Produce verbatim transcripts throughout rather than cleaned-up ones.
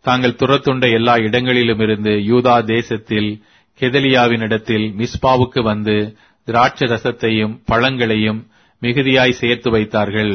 தாங்கள் துரத்துண்ட எல்லா இடங்களிலுமிருந்து யூதா தேசத்தில் கெதலியாவினிடத்தில் மிஸ்பாவுக்கு வந்து திராட்சை ரசத்தையும் பழங்களையும் மிகுதியாய் சேர்த்து வைத்தார்கள்.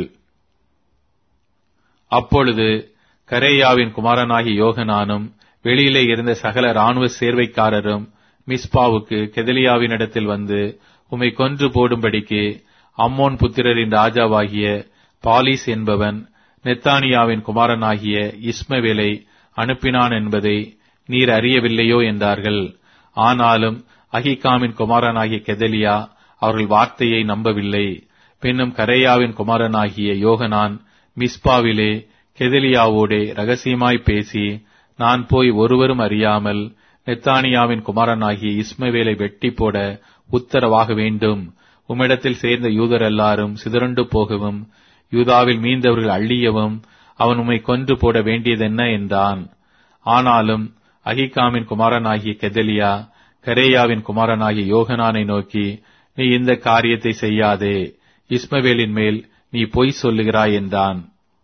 அப்பொழுது கரேயாவின் குமாரனாகிய யோகனானும் வெளியிலே இருந்த சகல இராணுவ சேர்வைக்காரரும் மிஸ்பாவுக்கு கெதலியாவினிடத்தில் வந்து, உம்மை கொன்று போடும்படிக்கு அம்மோன் புத்திரரின் ராஜாவாகிய பாலிஸ் என்பவன் நெத்தானியாவின் குமாரனாகிய இஸ்மவேலை அனுப்பினான் என்பதை நீர் அறியவில்லையோ என்றார்கள். ஆனாலும் அகிகாமின் குமாரனாகிய கெதலியா அவர்கள் வார்த்தையை நம்பவில்லை. பின்னும் கரேயாவின் குமாரனாகிய யோகனான் மிஸ்பாவிலே கெதலியாவோடே ரகசியமாய் பேசி, நான் போய் ஒருவரும் அறியாமல் நெத்தானியாவின் குமாரனாகிய இஸ்மவேலை வெட்டி போட உத்தரவாக வேண்டும். உம்மிடத்தில் சேர்ந்த யூதர் எல்லாரும் சிதறுண்டு போகவும் யூதாவில் மீந்தவர்கள் அழியவும் அவன் உம்மை கொன்று போட வேண்டியதென்ன என்றான். ஆனாலும் அகிகாமின் குமாரனாகிய கெதலியா கரேயாவின் குமாரனாகிய யோகனானை நோக்கி, நீ இந்த காரியத்தை செய்யாதே, இஸ்மவேலின் மேல் நீ பொய் சொல்லுகிறாய் என்றான்.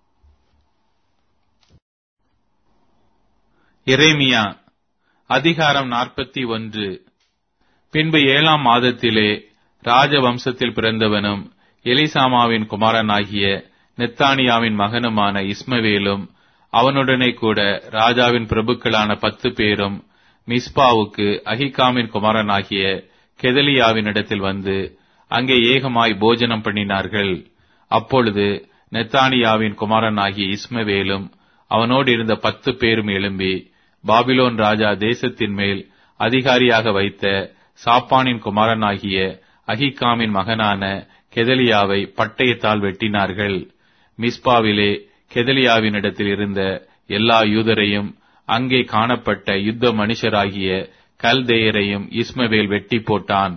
எரேமியா அதிகாரம் நாற்பத்தி ஒன்று. பின்பு ஏழாம் மாதத்திலே ராஜவம்சத்தில் பிறந்தவனும் எலிசாமாவின் குமாரனாகிய நெத்தானியாவின் மகனுமான இஸ்மவேலும் அவனுடனே கூட ராஜாவின் பிரபுக்களான பத்து பேரும் மிஸ்பாவுக்கு அகிகாமின் குமாரனாகிய கெதலியாவினிடத்தில் வந்து அங்கே ஏகமாய் போஜனம் பண்ணினார்கள். அப்பொழுது நெத்தானியாவின் குமாரனாகிய இஸ்மவேலும் அவனோடு இருந்த பத்து பேரும் எழும்பி பாபிலோன் ராஜா தேசத்தின் மேல் அதிகாரியாக வைத்த சாப்பானின் குமாரனாகிய அகிகாமின் மகனான கெதலியாவை பட்டயத்தால் வெட்டினார்கள். மிஸ்பாவிலே கெதலியாவினிடத்தில் இருந்த எல்லா யூதரையும் அங்கே காணப்பட்ட யுத்த மனுஷராகிய கல்தேயரையும் இஸ்மவேல் வெட்டி போட்டான்.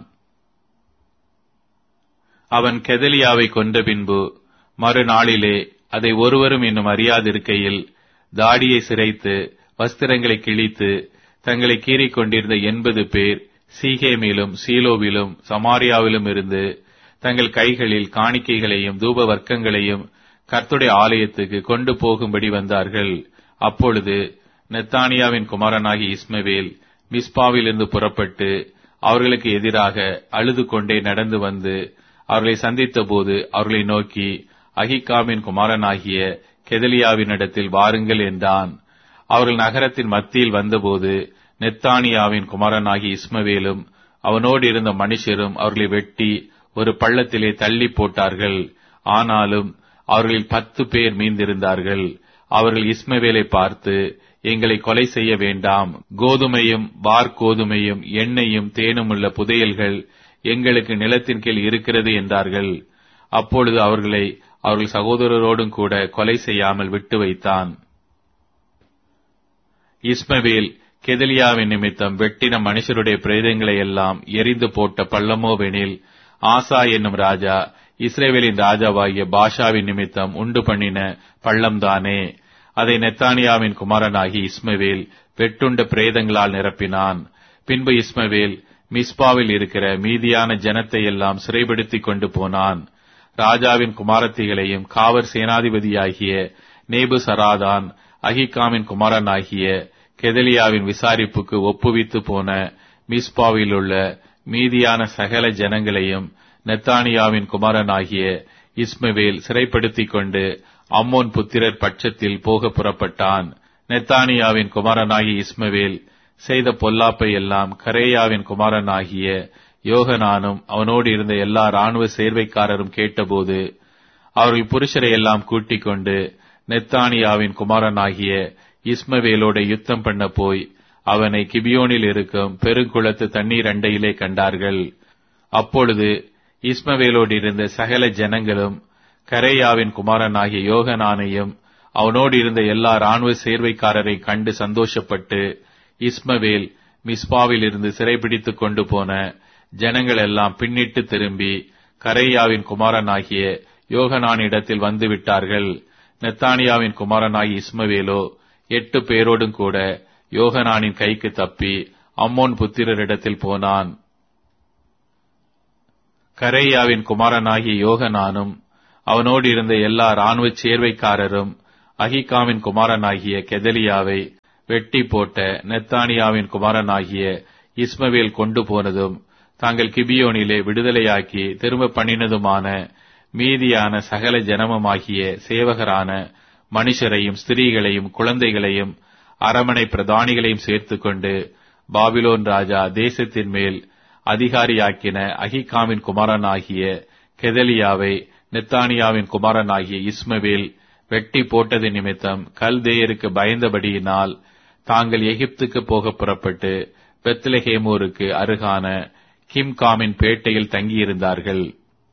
அவன் கெதலியாவை கொன்ற பின்பு மறுநாளிலே அதை ஒருவரும் இன்னும் அறியாதிருக்கையில் தாடியை சிரைத்து வஸ்திரங்களை கிழித்து தங்களை கீறிக் கொண்டிருந்த எண்பது பேர் சீகேமிலும் சீலோவிலும் சமாரியாவிலும் இருந்து தங்கள் கைகளில் காணிக்கைகளையும் தூப வர்க்கங்களையும் கர்த்தருடைய ஆலயத்துக்கு கொண்டு போகும்படி வந்தார்கள். அப்பொழுது நெத்தானியாவின் குமாரனாகிய இஸ்மவேல் மிஸ்பாவிலிருந்து புறப்பட்டு அவர்களுக்கு எதிராக அழுது கொண்டே நடந்து வந்து அவர்களை சந்தித்த போது அவர்களை நோக்கி, அகிகாமின் குமாரனாகிய கெதலியாவினிடத்தில் வாருங்கள் என்றான். அவர்கள் நகரத்தின் மத்தியில் வந்தபோது நெத்தானியாவின் குமாரனாகிய இஸ்மவேலும் அவனோடு இருந்த மனுஷரும் அவர்களை வெட்டி ஒரு பள்ளத்திலே தள்ளி போட்டார்கள். ஆனாலும் அவர்களில் பத்து பேர் மீந்திருந்தார்கள். அவர்கள் இஸ்மவேலை பார்த்து, எங்களை கொலை செய்ய வேண்டாம், கோதுமையும் வார்கோதுமையும் எண்ணெயும் தேனும் உள்ள புதையல்கள் எங்களுக்கு நிலத்தின் கீழ் இருக்கிறது என்றார்கள். அப்பொழுது அவர்களை அவர்கள் சகோதரரோடும் கூட கொலை செய்யாமல் விட்டு வைத்தான். இஸ்மவேல் கெதலியாவின் நிமித்தம் வெட்டின மனுஷருடைய பிரேதங்களை எல்லாம் எரிந்து போட்ட பள்ளமோவெனில், ஆசா என்னும் ராஜா இஸ்ரேவேலின் ராஜாவாகிய பாஷாவின் நிமித்தம் உண்டு பண்ணின பள்ளம்தானே. அதை நெத்தானியாவின் குமாரனாகி இஸ்மவேல் வெட்டுண்ட பிரேதங்களால் நிரப்பினான். பின்பு இஸ்மவேல் மிஸ்பாவில் இருக்கிற மீதியான ஜனத்தை எல்லாம் சிறைப்படுத்திக் கொண்டு போனான். ராஜாவின் குமாரத்திகளையும் காவற் சேனாதிபதியாகிய நேபுசராதான் அகிகாமின் குமாரனாகிய கெதலியாவின் விசாரிப்புக்கு ஒப்புவித்து போன மிஸ்பாவில் உள்ள மீதியான சகல ஜனங்களையும் நெத்தானியாவின் குமாரனாகிய இஸ்மவேல் சிறைப்படுத்திக் கொண்டு அம்மோன் புத்திரர் பட்சத்தில் போக புறப்பட்டான். நெத்தானியாவின் குமாரனாகிய இஸ்மவேல் செய்த பொல்லாப்பை எல்லாம் கரேயாவின் குமாரனாகிய யோகனானும் அவனோடு இருந்த எல்லா இராணுவ சேர்வைக்காரரும் கேட்டபோது அவர்கள் புருஷரை எல்லாம் கூட்டிக் கொண்டு நெத்தானியாவின் குமாரனாகிய இஸ்மவேலோட யுத்தம் பண்ண போய் அவனை கிபியோனில் இருக்கும் பெருங்குளத்து தண்ணீர் அண்டையிலே கண்டார்கள். அப்பொழுது இஸ்மவேலோடு இருந்த சகல ஜனங்களும் கரேயாவின் குமாரனாகிய யோகனானையும் அவனோடு இருந்த எல்லா இராணுவ சேர்வைக்காரரை கண்டு சந்தோஷப்பட்டு, இஸ்மவேல் மிஸ்பாவில் இருந்து சிறைபிடித்துக் கொண்டு போன ஜனங்கள் எல்லாம் பின்னிட்டு திரும்பி கரேயாவின் குமாரனாகிய யோகனானிடத்தில் வந்து விட்டார்கள். நெத்தானியாவின் குமாரனாகிய இஸ்மவேலோ எட்டு பேரோடும் கூட யோகனானின் கைக்கு தப்பி அம்மோன் புத்திரரிடத்தில் போனான். கரேயாவின் குமாரனாகிய யோகனானும் அவனோடு இருந்த எல்லா இராணுவ சேர்வைக்காரரும் அகிகாமின் குமாரனாகிய கெதலியாவை வெட்டி போட்ட நெத்தானியாவின் குமாரனாகிய இஸ்மவேல் கொண்டு போனதும் தாங்கள் கிபியோனிலே விடுதலையாக்கி திரும்ப பண்ணினதுமான மீதியான சகல ஜனமுமாகிய சேவகரான மனுஷரையும் ஸ்திரீகளையும் குழந்தைகளையும் அரமனை பிரதானிகளையும் சேர்த்துக்கொண்டு பாபிலோன் ராஜா தேசத்தின் மேல் அதிகாரியாக்கின அகிகாமின் குமாரனாகிய கெதலியாவை நெத்தானியாவின் குமாரனாகிய இஸ்மவேல் வெட்டி போட்டது நிமித்தம் கல்தேயருக்கு பயந்தபடியினால் தாங்கள் எகிப்துக்கு போக புறப்பட்டு பெத்லெகேமூருக்கு அருகான கிம்காமின் பேட்டையில் தங்கியிருந்தார்கள்.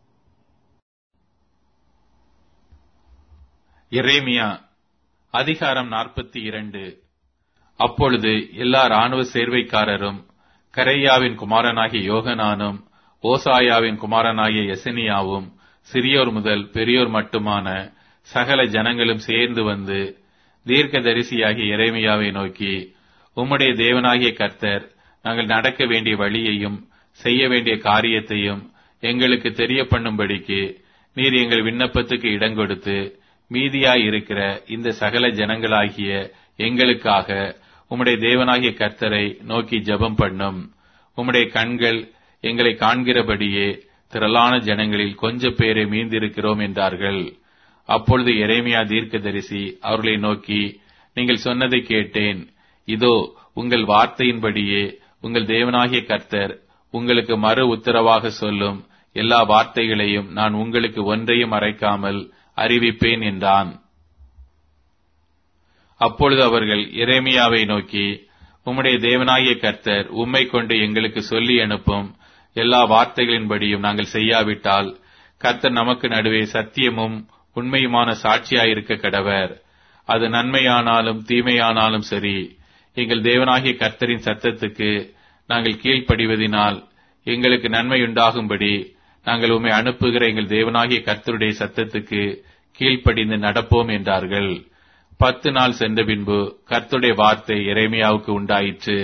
எரேமியா அதிகாரம் நாற்பத்தி இரண்டு. அப்பொழுது எல்லா இராணுவ சேர்வைக்காரரும் கரையாவின் குமாரனாகிய யோகனானும் ஓசாயாவின் குமாரனாகிய எசனியாவும் சிறியோர் முதல் பெரியோர் மட்டுமான சகல ஜனங்களும் சேர்ந்து வந்து தீர்க்கதரிசியாகிய எரேமியாவை நோக்கி, உம்முடைய தேவனாகிய கர்த்தர் நாங்கள் நடக்க வேண்டிய வழியையும் செய்ய வேண்டிய காரியத்தையும் எங்களுக்கு தெரிய பண்ணும்படிக்கு நீர் எங்கள் விண்ணப்பத்துக்கு இடங்கொடுத்து மீதியாய் இருக்கிற இந்த சகல ஜனங்களாகிய எங்களுக்காக உம்முடைய தேவனாகிய கர்த்தரை நோக்கி ஜெபம் பண்ணும். உம்முடைய கண்கள் எங்களை காண்கிறபடியே திரளான ஜனங்களில் கொஞ்ச பேரை மீந்திருக்கிறோம் என்றார்கள். அப்பொழுது எரேமியா தீர்க்கதரிசி அவர்களை நோக்கி, நீங்கள் சொன்னதை கேட்டேன். இதோ உங்கள் வார்த்தையின்படியே உங்கள் தேவனாகிய கர்த்தர் உங்களுக்கு மறு உத்தரவாக சொல்லும் எல்லா வார்த்தைகளையும் நான் உங்களுக்கு ஒன்றையும் மறைக்காமல் அறிவிப்பேன் என்றான். அப்பொழுது அவர்கள் எரேமியாவை நோக்கி, உம்முடைய தேவனாகிய கர்த்தர் உம்மை கொண்டு எங்களுக்கு சொல்லி அனுப்பும் எல்லா வார்த்தைகளின்படியும் நாங்கள் செய்யாவிட்டால் கர்த்தர் நமக்கு நடுவே சத்தியமும் உண்மையுமான சாட்சியாயிருக்க கடவர். அது நன்மையானாலும் தீமையானாலும் சரி, எங்கள் தேவனாகிய கர்த்தரின் சத்தத்துக்கு நாங்கள் கீழ்ப்படிவதினால் எங்களுக்கு நன்மையுண்டாகும்படி நாங்கள் உம்மை அனுப்புகிற எங்கள் தேவனாகிய கர்த்தருடைய சத்தத்துக்கு கீழ்ப்படிந்து நடப்போம் என்றார்கள். பத்து நாள் சென்ற பின்பு கர்த்தருடைய வார்த்தை எரேமியாவுக்கு உண்டாயிற்று.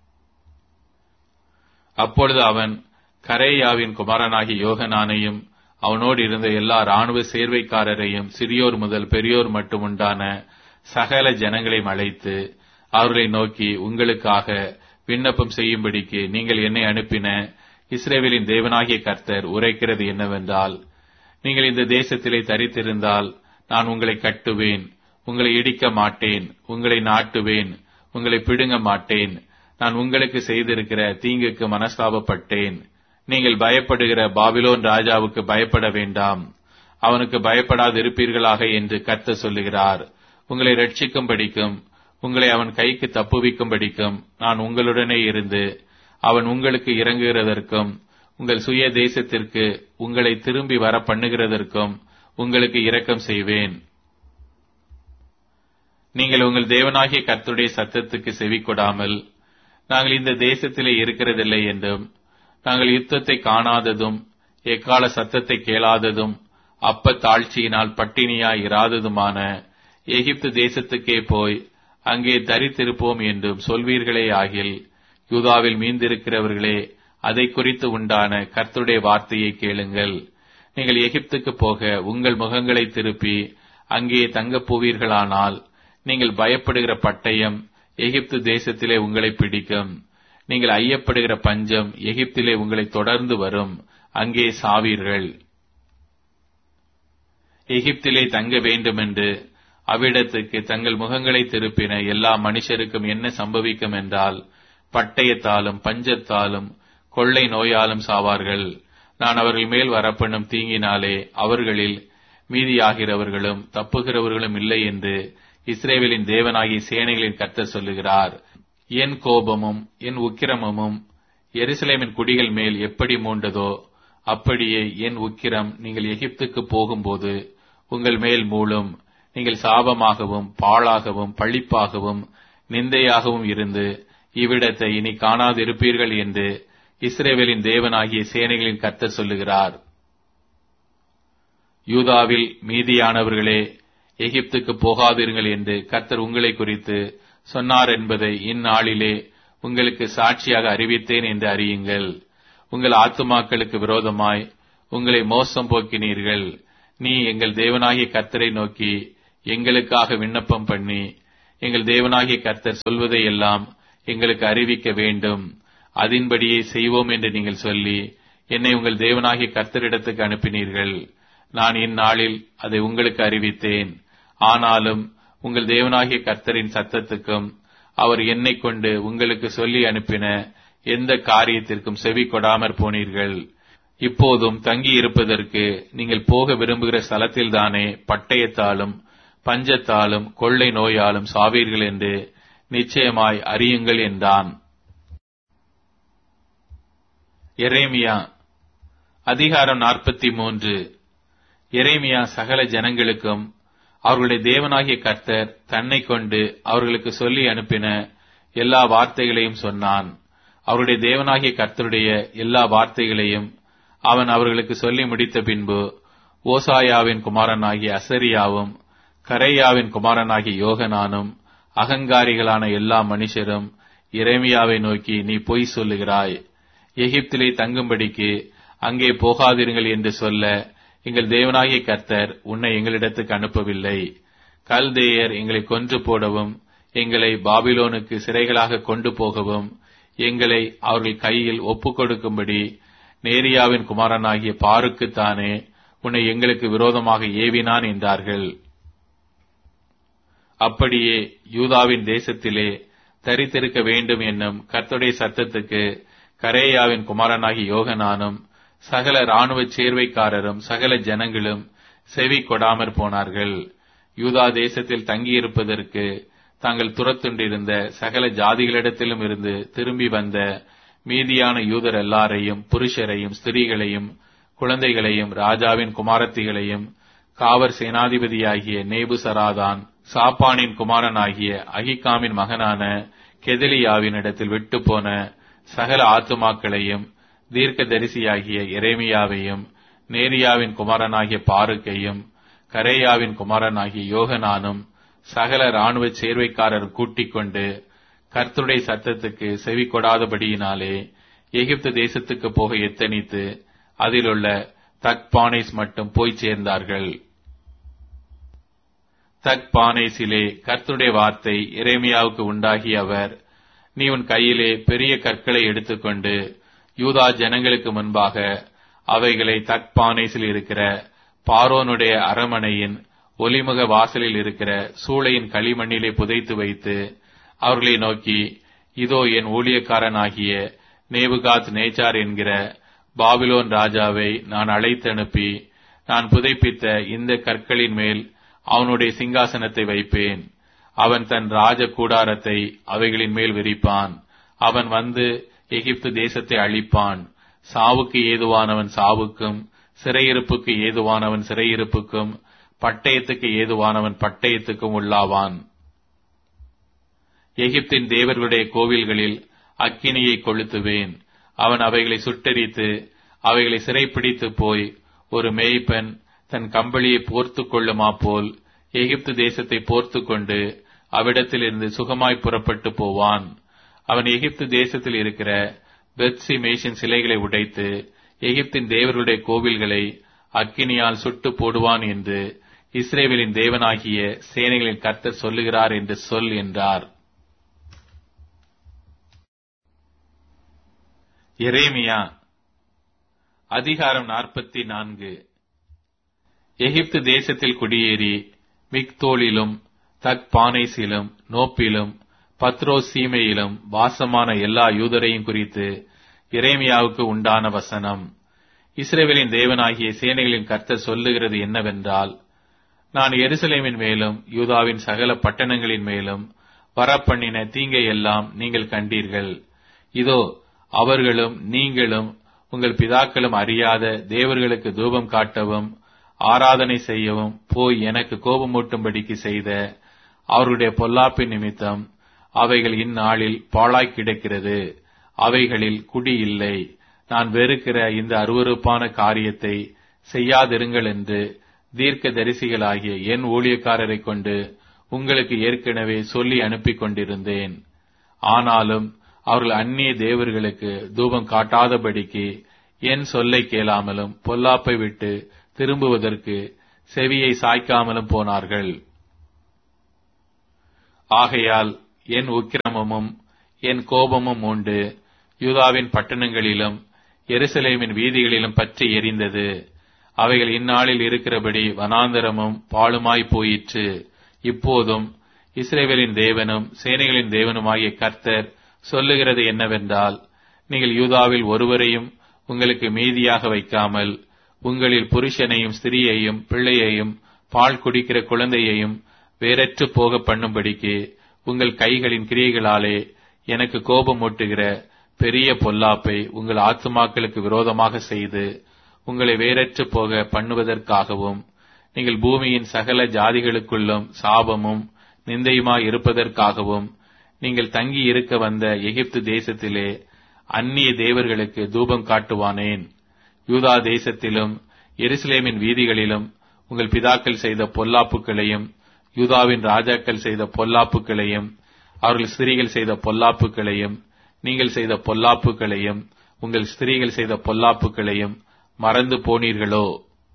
அப்பொழுது அவன் கரேயாவின் குமாரனாகிய யோகனானையும் அவனோடு இருந்த எல்லா இராணுவ சேர்வைக்காரரையும் சிறியோர் முதல் பெரியோர் மட்டும் உண்டான சகல ஜனங்களையும் அழைத்து அவர்களை நோக்கி, உங்களுக்காக விண்ணப்பம் செய்யும்படிக்கு நீங்கள் என்னை அனுப்பின இஸ்ரவேலின் தேவனாகிய கர்த்தர் உரைக்கிறது என்னவென்றால், நீங்கள் இந்த தேசத்திலே தரித்திருந்தால் நான் உங்களை கட்டுவேன், உங்களை இடிக்க மாட்டேன், உங்களை நாட்டுவேன், உங்களை பிடுங்க மாட்டேன். நான் உங்களுக்கு செய்திருக்கிற தீங்குக்கு மனஸ்தாபப்பட்டேன். நீங்கள் பயப்படுகிற பாபிலோன் ராஜாவுக்கு பயப்பட வேண்டாம், அவனுக்கு பயப்படாதிருப்பீர்களாக என்று கர்த்தர் சொல்லுகிறார். உங்களை ரட்சிக்கும்படிக்கும் உங்களை அவன் கைக்கு தப்புவிக்கும்படிக்கும் நான் உங்களுடனே இருந்து அவன் உங்களுக்கு இறங்குகிறதற்கும் உங்கள் சுய தேசத்திற்கு உங்களை திரும்பி வர பண்ணுகிறதற்கும் உங்களுக்கு இரக்கம் செய்வேன். நீங்கள் உங்கள் தேவனாகிய கர்த்தருடைய சத்தத்துக்கு செவிகொடாமல் நாங்கள் இந்த தேசத்திலே இருக்கிறதில்லை என்றும், நாங்கள் யுத்தத்தை காணாததும் எக்கால சத்தத்தை கேளாததும் அப்ப தாழ்ச்சியினால் பட்டினியாய் இராததுமான எகிப்து தேசத்துக்கே போய் அங்கே தரித்திருப்போம் என்றும் சொல்வீர்களே ஆகில், யூதாவில் மீந்திருக்கிறவர்களே, அதை குறித்து உண்டான கர்த்தருடைய வார்த்தையை கேளுங்கள். நீங்கள் எகிப்துக்கு போக உங்கள் முகங்களை திருப்பி அங்கே தங்கப் போவீர்களானால் நீங்கள் பயப்படுகிற பட்டயம் எகிப்து தேசத்திலே உங்களை பிடிக்கும். நீங்கள் ஐயப்படுகிற பஞ்சம் எகிப்திலே உங்களை தொடர்ந்து வரும், அங்கே சாவீர்கள். எகிப்திலே தங்க வேண்டுமென்று அவ்விடத்துக்கு தங்கள் முகங்களை திருப்பின எல்லா மனுஷருக்கும் என்ன சம்பவிக்கும் என்றால், பட்டயத்தாலும் பஞ்சத்தாலும் கொள்ளை நோயாலும் சாவார்கள். நான் அவர்கள் மேல் வரப்பண்ணும் தீங்கினாலே அவர்களில் மீதியாகிறவர்களும் தப்புகிறவர்களும் இல்லை என்று இஸ்ரவேலின் தேவனாகிய சேனைகளின் கர்த்தர் சொல்லுகிறார். என் கோபமும் என் உக்கிரமும் எருசலேமின் குடிகள் மேல் எப்படி மூண்டதோ அப்படியே என் உக்கிரம் நீங்கள் எகிப்துக்கு போகும்போது உங்கள் மேல் மூளும். நீங்கள் சாபமாகவும் பாழாகவும் பழிப்பாகவும் நிந்தையாகவும் இருந்து இவ்விடத்தை இனி காணாதிருப்பீர்கள் என்று இஸ்ரவேலின் தேவனாகிய சேனைகளின் கர்த்தர் சொல்லுகிறார். யூதாவில் மீதியானவர்களே, எகிப்துக்கு போகாதிருங்கள் என்று கர்த்தர் உங்களை குறித்து சொன்னார் என்பதை இந்நாளிலே உங்களுக்கு சாட்சியாக அறிவித்தேன் என்று அறியுங்கள். உங்கள் ஆத்துமாக்களுக்கு விரோதமாய் உங்களை மோசம் போக்கினீர்கள். நீ எங்கள் தேவனாகிய கர்த்தரை நோக்கி எங்களுக்காக விண்ணப்பம் பண்ணி எங்கள் தேவனாகிய கர்த்தர் சொல்வதை எல்லாம் எங்களுக்கு அறிவிக்க வேண்டும், அதின்படியே செய்வோம் என்று நீங்கள் சொல்லி என்னை உங்கள் தேவனாகிய கர்த்தரிடத்துக்கு அனுப்பினீர்கள். நான் இந்நாளில் அதை உங்களுக்கு அறிவித்தேன். ஆனாலும் உங்கள் தேவனாகிய கர்த்தரின் சத்தத்துக்கும் அவர் என்னை கொண்டு உங்களுக்கு சொல்லி அனுப்பின எந்த காரியத்திற்கும் செவி கொடாமற் போனீர்கள். இப்போதும் தங்கி இருப்பதற்கு நீங்கள் போக விரும்புகிற ஸ்தலத்தில்தானே பட்டயத்தாலும் பஞ்சத்தாலும் கொள்ளை நோயாலும் சாவீர்கள் என்று நிச்சயமாய் அறியுங்கள் என்றான். எரேமியா அதிகாரம் நாற்பத்தி மூன்று. எரேமியா சகல ஜனங்களுக்கும் அவர்களுடைய தேவனாகிய கர்த்தர் தன்னை கொண்டு அவர்களுக்கு சொல்லி அனுப்பின எல்லா வார்த்தைகளையும் சொன்னான். அவருடைய தேவனாகிய கர்த்தருடைய எல்லா வார்த்தைகளையும் அவன் அவர்களுக்கு சொல்லி முடித்த பின்பு ஓசாயாவின் குமாரனாகிய அசரியாவும் கரையாவின் குமாரனாகிய யோகனானும் அகங்காரிகளான எல்லா மனுஷரும் எரேமியாவை நோக்கி, நீ பொய் சொல்லுகிறாய். எகிப்திலே தங்கும்படிக்கு அங்கே போகாதிருங்கள் என்று சொல்ல எங்கள் தேவனாகிய கர்த்தர் உன்னை எங்களிடத்துக்கு அனுப்பவில்லை. கல்தேயர் எங்களை கொன்று போடவும் எங்களை பாபிலோனுக்கு சிறைகளாக கொண்டு போகவும் எங்களை அவர்கள் கையில் ஒப்புக் கொடுக்கும்படி நேரியாவின் குமாரனாகிய பாருக்குத்தானே உன்னை எங்களுக்கு விரோதமாக ஏவினான் என்றார்கள். அப்படியே யூதாவின் தேசத்திலே தரித்திருக்க வேண்டும் என்னும் கர்த்தருடைய சத்தத்துக்கு கரேயாவின் குமாரனாகிய யோகனானும் சகல இராணுவ சேர்வைக்காரரும் சகல ஜனங்களும் செவி கொடாமற் போனார்கள். யூதா தேசத்தில் தங்கியிருப்பதற்கு தாங்கள் துரத்துண்டிருந்த சகல ஜாதிகளிடத்திலும் இருந்து திரும்பி வந்த மீதியான யூதர் எல்லாரையும், புருஷரையும் ஸ்திரீகளையும் குழந்தைகளையும் ராஜாவின் குமாரத்திகளையும் காவற் சேனாதிபதியாகிய நேபுசராதான் சாப்பானின் குமாரனாகிய அகிகாமின் மகனான கெதலியாவின் இடத்தில் விட்டு போன சகல ஆத்துமாக்களையும் தீர்க்க தரிசியாகிய எரேமியாவையும் நேரியாவின் குமாரனாகிய பாருக்கையும் கரேயாவின் குமாரனாகிய யோகனானும் சகல இராணுவ சேர்வைக்காரர் கூட்டிக் கொண்டு கர்த்தருடைய சத்தத்துக்கு செவி கொடாதபடியினாலே எகிப்து தேசத்துக்கு போக எத்தனித்து அதிலுள்ள தக்பானேஸ் மட்டும் போய் சேர்ந்தார்கள். தக்பானேசிலே கர்த்தருடைய வார்த்தை எரேமியாவுக்கு உண்டாகி அவர், நீ உன் கையிலே பெரிய கற்களை எடுத்துக்கொண்டு யூதா ஜனங்களுக்கு முன்பாக அவைகளை தக்பானேசில் இருக்கிற பார்வோனுடைய அரமனையின் ஒலிமுக வாசலில் இருக்கிற சூளையின் களிமண்ணிலே புதைத்து வைத்து அவர்களை நோக்கி, இதோ என் ஊழியக்காரனாகிய நேபுகாத் நேச்சார் என்கிற பாபிலோன் ராஜாவை நான் அழைத்து அனுப்பி நான் புதைப்பித்த இந்த கற்களின் மேல் அவனுடைய சிங்காசனத்தை வைப்பேன். அவன் தன் ராஜ கூடாரத்தை அவைகளின் மேல் விரிப்பான். அவன் வந்து எகிப்து தேசத்தை அழிப்பான். சாவுக்கு ஏதுவானவன் சாவுக்கும், சிறையிருப்புக்கு ஏதுவானவன் சிறையிருப்புக்கும், பட்டயத்துக்கு ஏதுவானவன் பட்டயத்துக்கும் உள்ளாவான். எகிப்தின் தேவர்களுடைய கோவில்களில் அக்கினியை கொளுத்துவேன். அவன் அவைகளை சுட்டெரித்து அவைகளை சிறைப்பிடித்து போய் ஒரு மேய்ப்பன் தன் கம்பளியை போர்த்து கொள்ளுமா போல் எகிப்து தேசத்தை போர்த்து கொண்டு அவ்விடத்திலிருந்து சுகமாய் புறப்பட்டு போவான். அவன் எகிப்து தேசத்தில் இருக்கிற பெத்சி மேஷின் சிலைகளை உடைத்து எகிப்தின் தேவர்களுடைய கோவில்களை அக்கினியால் சுட்டு போடுவான் என்று இஸ்ரவேலின் தேவனாகிய சேனைகளின் கர்த்தர் சொல்லுகிறார் என்று சொல் என்றார். எரேமியா அதிகாரம் நாற்பத்தி நான்கு. எகிப்து தேசத்தில் குடியேறி மிக்தோலிலும் தக்பானேசிலும் நோப்பிலும் பத்ரோஸ் சீமையிலும் வாசமான எல்லா யூதரையும் குறித்து எரேமியாவுக்கு உண்டான வசனம். இஸ்ரவேலின் தேவனாகிய சேனைகளின் கர்த்தர் சொல்லுகிறது என்னவென்றால், நான் எருசலேமின் மேலும் யூதாவின் சகல பட்டணங்களின் மேலும் வரப்பண்ணின தீங்கை எல்லாம் நீங்கள் கண்டீர்கள். இதோ அவர்களும் நீங்களும் உங்கள் பிதாக்களும் அறியாத தேவர்களுக்கு தூபம் காட்டவும் ஆராதனை செய்யவும் போய் எனக்கு கோபமூட்டும்படிக்கு செய்த அவர்களுடைய பொல்லாப்பின் நிமித்தம் அவைகள் இந்நாளில் பாழாய் கிடக்கிறது. அவைகளில் குடி இல்லை. நான் வெறுக்கிற இந்த அருவருப்பான காரியத்தை செய்யாதிருங்கள் என்று தீர்க்க தரிசிகளாகிய என் ஊழியக்காரரை கொண்டு உங்களுக்கு ஏற்கனவே சொல்லி அனுப்பி கொண்டிருந்தேன். ஆனாலும் அவர்கள் அந்நிய தேவர்களுக்கு தூபம் காட்டாதபடிக்கு என் சொல்லை கேளாமலும் பொல்லாப்பை விட்டு திரும்புவதற்கு செவியை சாய்க்காமலும் போனார்கள். ஆகையால் என் உக்கிரமும் என் கோபமும் உண்டு. யூதாவின் பட்டணங்களிலும் எருசலேமின் வீதிகளிலும் பற்றி எரிந்தது. அவைகள் இந்நாளில் இருக்கிறபடி வனாந்தரமும் பாழுமாய் போயிற்று. இப்போதும் இஸ்ரவேலின் தேவனும் சேனைகளின் தேவனுமாகிய கர்த்தர் சொல்லுகிறது என்னவென்றால், நீங்கள் யூதாவில் ஒருவரையும் உங்களுக்கு மீதியாக வைக்காமல் உங்களில் புருஷனையும் ஸ்திரியையும் பிள்ளையையும் பால் குடிக்கிற குழந்தையையும் வேறற்று போக பண்ணும்படிக்கு உங்கள் கைகளின் கிரியைகளாலே எனக்கு கோபமூட்டுகிற பெரிய பொல்லாப்பை உங்கள் ஆத்துமாக்களுக்கு விரோதமாக செய்து உங்களை வேறற்று போக பண்ணுவதற்காகவும் நீங்கள் பூமியின் சகல ஜாதிகளுக்குள்ளும் சாபமும் நிந்தையுமாய் இருப்பதற்காகவும் நீங்கள் தங்கி இருக்க வந்த எகிப்து தேசத்திலே அந்நிய தேவர்களுக்கு தூபம் காட்டுவானேன். யூதா தேசத்திலும் எருசலேமின் வீதிகளிலும் உங்கள் பிதாக்கள் செய்த பொல்லாப்புகளையும் யூதாவின் ராஜாக்கள் செய்த பொல்லாப்புகளையும் அவர்கள் ஸ்திரீகள் செய்த பொல்லாப்புகளையும் நீங்கள் செய்த பொல்லாப்புகளையும் உங்கள் ஸ்திரீகள் செய்த பொல்லாப்புகளையும் மறந்து போனீர்களோ?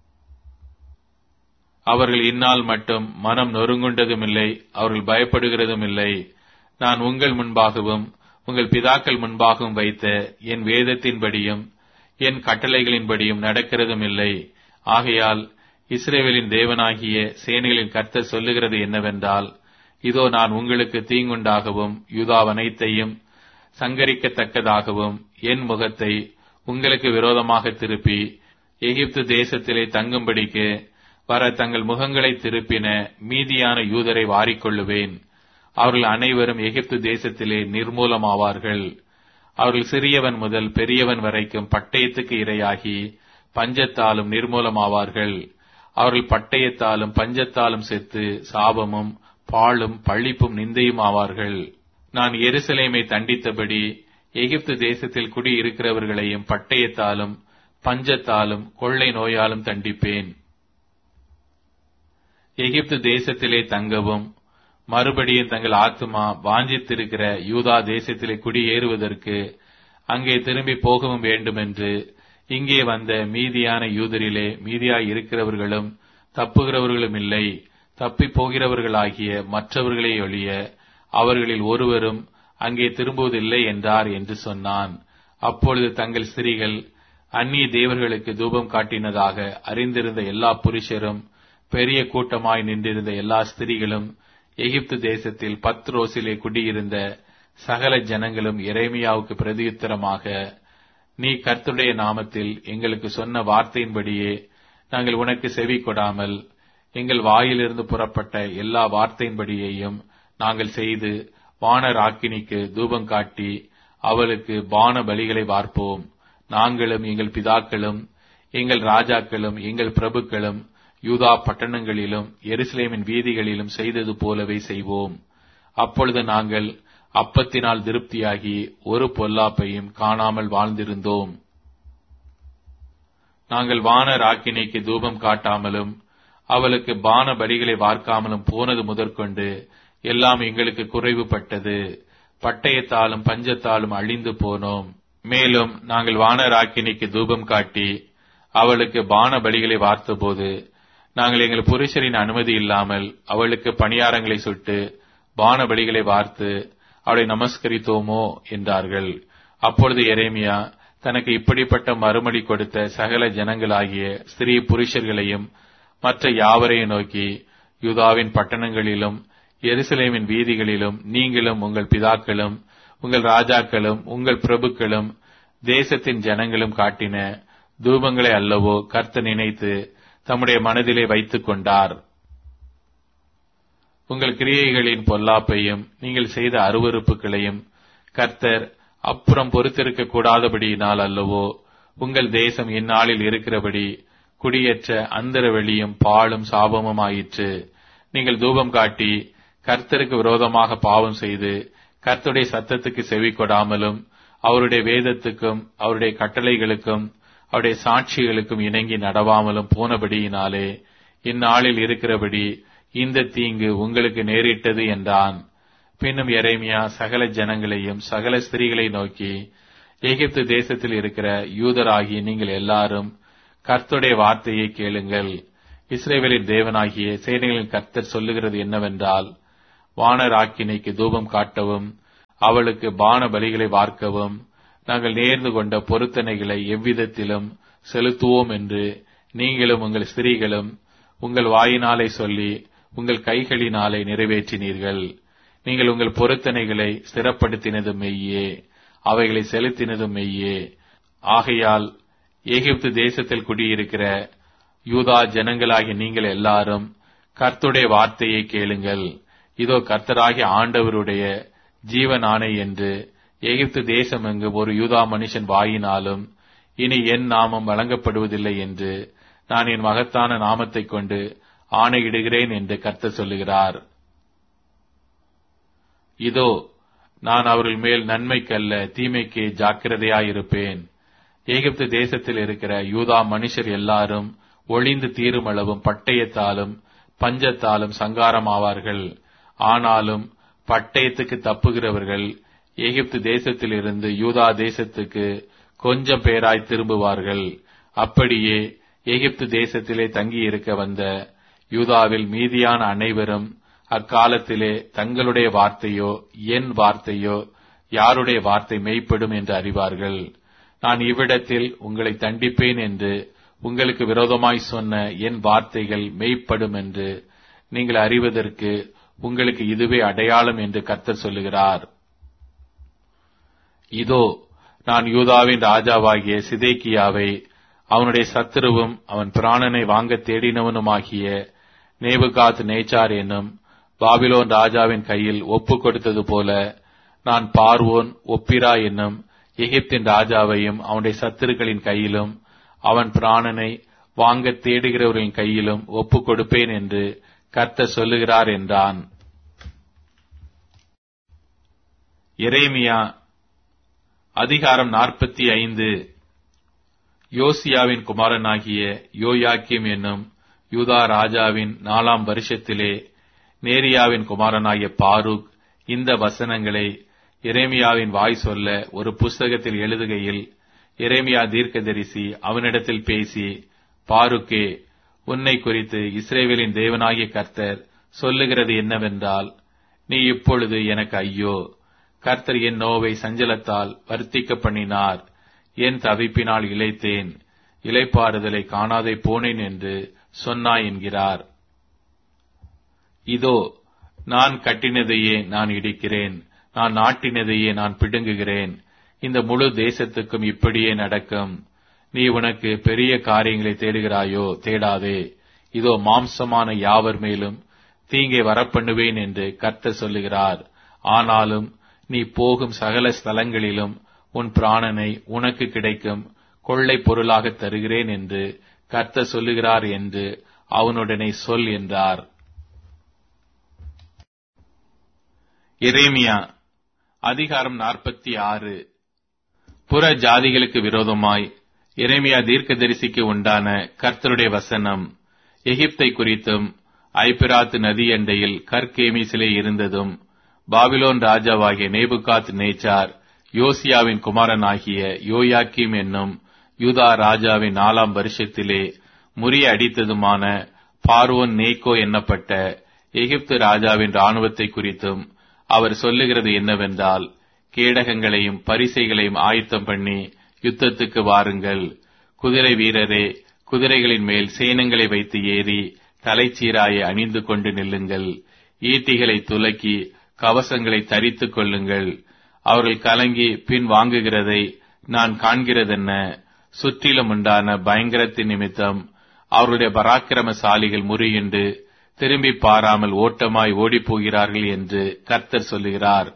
அவர்கள் இந்நாள் மட்டும் மனம் நொறுங்குண்டதும் இல்லை, அவர்கள் பயப்படுகிறதும் இல்லை. நான் உங்கள் முன்பாகவும் உங்கள் பிதாக்கள் முன்பாகவும் வைத்த என் வேதத்தின்படியும் என் கட்டளைகளின்படியும் நடக்கிறதும் இல்லை. ஆகையால் இஸ்ரவேலின் தேவனாகிய சேனைகளின் கர்த்தர் சொல்லுகிறது என்னவென்றால், இதோ நான் உங்களுக்கு தீங்குண்டாகவும் யூதாவனைத்தையும் சங்கரிக்கத்தக்கதாகவும் என் முகத்தை உங்களுக்கு விரோதமாக திருப்பி எகிப்து தேசத்திலே தங்கும்படிக்கு வர தங்கள் முகங்களை திருப்பின மீதியான யூதரை வாரிக்கொள்ளுவேன். அவர்கள் அனைவரும் எகிப்து தேசத்திலே நிர்மூலமாவார்கள். அவர்கள் சிறியவன் முதல் பெரியவன் வரைக்கும் பட்டயத்துக்கு இரையாகி பஞ்சத்தாலும் நிர்மூலமாவார்கள். அவர்கள் பட்டயத்தாலும் பஞ்சத்தாலும் செத்து சாபமும் பாழும் பழிப்பும் நிந்தையும் ஆவார்கள். நான் எருசலேமை தண்டித்தபடி எகிப்து தேசத்தில் குடியிருக்கிறவர்களையும் பட்டயத்தாலும் பஞ்சத்தாலும் கொள்ளை நோயாலும் தண்டிப்பேன். எகிப்து தேசத்திலே தங்கவும் மறுபடியும் தங்கள் ஆத்துமா வாஞ்சித்திருக்கிற யூதா தேசத்திலே குடியேறுவதற்கு அங்கே திரும்பி போகவும் வேண்டுமென்று இங்கே வந்த மீதியான யூதரிலே மீதியாய் இருக்கிறவர்களும் தப்புகிறவர்களும் இல்லை, தப்பி போகிறவர்களாகிய மற்றவர்களே ஒழிய அவர்களில் ஒருவரும் அங்கே திரும்புவதில்லை என்றார் என்று சொன்னான். அப்பொழுது தங்கள் ஸ்திரீகள் அந்நிய தேவர்களுக்கு தூபம் காட்டினதாக அறிந்திருந்த எல்லா புருஷரும் பெரிய கூட்டமாய் நின்றிருந்த எல்லா ஸ்திரீகளும் எகிப்து தேசத்தில் பத்ரோசிலே குடியிருந்த சகல ஜனங்களும் எரேமியாவுக்கு பிரதியுத்தரமாக, நீ கர்த்தருடைய நாமத்தில் எங்களுக்கு சொன்ன வார்த்தையின்படியே நாங்கள் உனக்கு செவி கொடாமல் எங்கள் வாயிலிருந்து புறப்பட்ட எல்லா வார்த்தையின்படியையும் நாங்கள் செய்து வானர் ஆக்கினிக்கு தூபம் காட்டி அவளுக்கு பான பலிகளை வார்ப்போம். நாங்களும் எங்கள் பிதாக்களும் எங்கள் ராஜாக்களும் எங்கள் பிரபுக்களும் யூதா பட்டணங்களிலும் எருசலேமின் வீதிகளிலும் செய்தது போலவே செய்வோம். அப்பொழுது நாங்கள் அப்பத்தினால் திருப்தியாகி ஒரு பொல்லாப்பையும் காணாமல் வாழ்ந்திருந்தோம். நாங்கள் வானர் ஆக்கினைக்கு தூபம் காட்டாமலும் அவளுக்கு பான பலிகளை வார்க்காமலும் போனது முதற்கொண்டு எல்லாம் எங்களுக்கு குறைவுபட்டது. பட்டயத்தாலும் பஞ்சத்தாலும் அழிந்து போனோம். மேலும் நாங்கள் வானர் ஆக்கினைக்கு தூபம் காட்டி அவளுக்கு பான பலிகளை வார்த்தபோது நாங்கள் எங்கள் புருஷரின் அனுமதி இல்லாமல் அவளுக்கு பணியாரங்களை சுட்டு பான பலிகளை வார்த்து அவளை நமஸ்கரித்தோமோ என்றார்கள். அப்பொழுது எரேமியா தனக்கு இப்படிப்பட்ட மறுமொழி கொடுத்த சகல ஜனங்களாகிய ஸ்திரீ புருஷர்களையும் மற்ற யாவரையும் நோக்கி, யூதாவின் பட்டணங்களிலும் எருசலேமின் வீதிகளிலும் நீங்களும் உங்கள் பிதாக்களும் உங்கள் ராஜாக்களும் உங்கள் பிரபுக்களும் தேசத்தின் ஜனங்களும் காட்டின தூபங்களை அல்லவோ கர்த்தர் நினைத்து தம்முடைய மனதிலே வைத்துக் கொண்டார். உங்கள் கிரியைகளின் பொல்லாப்பையும் நீங்கள் செய்த அருவருப்புகளையும் கர்த்தர் அப்புறம் பொறுத்திருக்க கூடாதபடியினால் அல்லவோ உங்கள் தேசம் இந்நாளில் இருக்கிறபடி குடியேற்ற அந்தர வெளியும் பாழும் சாபமும் ஆயிற்று. நீங்கள் தூபம் காட்டி கர்த்தருக்கு விரோதமாக பாவம் செய்து கர்த்தருடைய சத்தத்துக்கு செவி கொடாமலும் அவருடைய வேதத்துக்கும் அவருடைய கட்டளைகளுக்கும் அவருடைய சாட்சிகளுக்கும் இணங்கி நடவாமலும் போனபடியினாலே இந்நாளில் இருக்கிறபடி இந்த தீங்கு உங்களுக்கு நேரிட்டது என்றான். பின்னும் எரேமியா சகல ஜனங்களையும் சகல ஸ்திரீகளை நோக்கி, எகிப்து தேசத்தில் இருக்கிற யூதராகிய நீங்கள் எல்லாரும் கர்த்தருடைய வார்த்தையை கேளுங்கள். இஸ்ரவேலின் தேவனாகிய சேனைகளின் கர்த்தர் சொல்லுகிறது என்னவென்றால், வானராக்கினைக்கு தூபம் காட்டவும் அவளுக்கு பான பலிகளை வார்க்கவும் நாங்கள் நேர்ந்து கொண்ட பொருத்தனைகளை எவ்விதத்திலும் செலுத்துவோம் என்று நீங்களும் உங்கள் ஸ்திரீகளும் உங்கள் வாயினாலே சொல்லி உங்கள் கைகளினாலே நிறைவேற்றினீர்கள். நீங்கள் உங்கள் பொருத்தனைகளை ஸ்திரப்படுத்தினதும் மெய்யே, அவைகளை செலுத்தினதும் மெய்யே. ஆகையால் எகிப்து தேசத்தில் குடியிருக்கிற யூதா ஜனங்களாகிய நீங்கள் எல்லாரும் கர்த்தருடைய வார்த்தையை கேளுங்கள். இதோ கர்த்தராகிய ஆண்டவருடைய ஜீவன் ஆணை என்று எகிப்து தேசம் எங்கு ஒரு யூதா மனுஷன் வாயினாலும் இனி என் நாமம் வழங்கப்படுவதில்லை என்று நான் என் மகத்தான நாமத்தைக் கொண்டு ஆணையிடுகிறேன் என்று கர்த்தர் சொல்லுகிறார். இதோ நான் அவர்கள் மேல் நன்மைக்கல்ல தீமைக்கு ஜாக்கிரதையாயிருப்பேன். எகிப்து தேசத்தில் இருக்கிற யூதா மனுஷர் எல்லாரும் ஒளிந்து தீருமளவும் பட்டயத்தாலும் பஞ்சத்தாலும் சங்காரமாவார்கள். ஆனாலும் பட்டயத்துக்கு தப்புகிறவர்கள் எகிப்து தேசத்திலிருந்து யூதா தேசத்துக்கு கொஞ்சம் பேராய் திரும்புவார்கள். அப்படியே எகிப்து தேசத்திலே தங்கியிருக்க வந்த யூதாவில் மீதியான அனைவரும் அக்காலத்திலே தங்களுடைய வார்த்தையோ என் வார்த்தையோ யாருடைய வார்த்தை மெய்ப்படும் என்று அறிவார்கள். நான் இவ்விடத்தில் உங்களை தண்டிப்பேன் என்று உங்களுக்கு விரோதமாய் சொன்ன என் வார்த்தைகள் மெய்ப்படும் என்று நீங்கள் அறிவதற்கு உங்களுக்கு இதுவே அடையாளம் என்று கர்த்தர் சொல்லுகிறார். இதோ நான் யூதாவின் ராஜாவாகிய சிதேக்கியாவை அவனுடைய சத்துருவும் அவன் பிராணனை வாங்க தேடினவனுமாகிய நேபுகாத் நேச்சார் என்னும் பாபிலோன் ராஜாவின் கையில் ஒப்புக் கொடுத்தது போல நான் பார்வோன் ஒப்பிரா என்னும் எகிப்தின் ராஜாவையும் அவனுடைய சத்துருக்களின் கையிலும் அவன் பிராணனை வாங்க தேடுகிறவர்களின் கையிலும் ஒப்புக் கொடுப்பேன் என்று கர்த்தர் சொல்லுகிறார் என்றான். எரேமியா அதிகாரம் நாற்பத்தி ஐந்து. யோசியாவின் குமாரனாகிய யோயாக்கிம் என்னும் யூதா ராஜாவின் நாலாம் வருஷத்திலே நேரியாவின் குமாரனாகிய பாரூக் இந்த வசனங்களை எரேமியாவின் வாய் சொல்ல ஒரு புஸ்தகத்தில் எழுதுகையில் எரேமியா தீர்க்கதரிசி அவனிடத்தில் பேசி, பாருக்கே, உன்னை குறித்து இஸ்ரவேலின் தேவனாகிய கர்த்தர் சொல்லுகிறது என்னவென்றால், நீ இப்பொழுது எனக்கு ஐயோ, கர்த்தர் என் நோவை சஞ்சலத்தால் வர்த்திக்க பண்ணினார், என் தவிப்பினால் இளைத்தேன், இளைப்பாறுதலை காணாதே போனேன் என்று சொன்னாய் என்கிறார். இதோ நான் கட்டினதையே நான் இடிக்கிறேன், நான் நாட்டினதையே நான் பிடுங்குகிறேன். இந்த முழு தேசத்துக்கும் இப்படியே நடக்கும். நீ உனக்கு பெரிய காரியங்களை தேடுகிறாயோ? தேடாதே. இதோ மாம்சமான யாவர் மேலும் தீங்கை வரப்பண்ணுவேன் என்று கர்த்தர் சொல்லுகிறார். ஆனாலும் நீ போகும் சகல ஸ்தலங்களிலும் உன் பிராணனை உனக்கு கிடைக்கும் கொள்ளை பொருளாக தருகிறேன் என்று கர்த்தர் சொல்லுகிறார் என்று அவனுடனே சொல் என்றார். எரேமியா அதிகாரம் நாற்பத்தி ஆறு. புற ஜாதிகளுக்கு விரோதமாய் எரேமியா தீர்க்கதரிசிக்கு உண்டான கர்த்தருடைய வசனம். எகிப்தை குறித்தும் ஐபிராத் நதி அண்டையில் கர்கேமிசிலே இருந்ததும் பாபிலோன் ராஜாவாகிய நேபுகாத் நேச்சார் யோசியாவின் குமாரனாகிய யோயாக்கிம் என்னும் யூதா ராஜாவின் நாலாம் வருஷத்திலே முறிய அடித்ததுமான பார்வோன் நேக்கோ என்னப்பட்ட எகிப்து ராஜாவின் இராணுவத்தை குறித்தும் அவர் சொல்லுகிறது என்னவென்றால், கேடகங்களையும் பரிசைகளையும் ஆயத்தம் பண்ணி யுத்தத்துக்கு வாருங்கள். குதிரை வீரரே, குதிரைகளின் மேல் சேனங்களை வைத்து ஏறி தலைச்சீராயை அணிந்து கொண்டு நில்லுங்கள். ஈட்டிகளை துலக்கி கவசங்களை தரித்துக் கொள்ளுங்கள். அவர்கள் கலங்கி பின் வாங்குகிறதை நான் காண்கிறதென்ன? சுற்றிலும் உண்டான பயங்கரத்தின் நிமித்தம் அவருடைய பராக்கிரமசாலிகள் முறியுண்டு திரும்பி பாராமல் ஓட்டமாய் ஓடிப்போகிறார்கள் என்று கர்த்தர் சொல்லுகிறார்.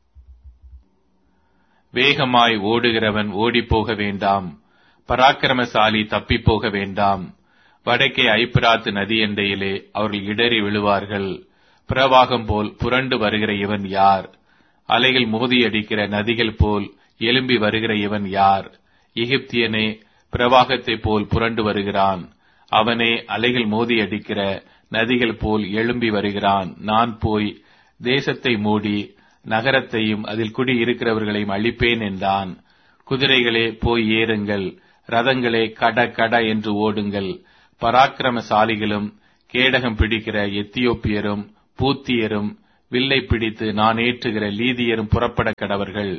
வேகமாய் ஓடுகிறவன் ஓடிப்போக வேண்டாம், பராக்கிரமசாலி தப்பிப்போக வேண்டாம். வடக்கே ஐபிராத்து நதி எண்டையிலே அவர்கள் இடறி விழுவார்கள். பிரவாகம் போல் புரண்டு வருகிற இவன் யார்? அலைகள் மோதியடிக்கிற நதிகள் போல் எழும்பி வருகிற இவன் யார்? எகிப்தியனே, பிரவாகத்தைப் போல் புரண்டு வருகிறான். அவனே அலைகள் மோதியடிக்கிற நதிகள் போல் எழும்பி வருகிறான். நான் போய் தேசத்தை மூடி நகரத்தையும் அதில் குடி இருக்கிறவர்களையும் அழிப்பேன் என்றான். குதிரைகளே போய் ஏறுங்கள், ரதங்களே கட கட என்று ஓடுங்கள். பராக்கிரமசாலிகளும் கேடகம் பிடிக்கிற எத்தியோப்பியரும் பூத்தியரும் வில்லை பிடித்து நான் ஏற்றுகிற லீதியரும் புறப்பட கடவர்கள்.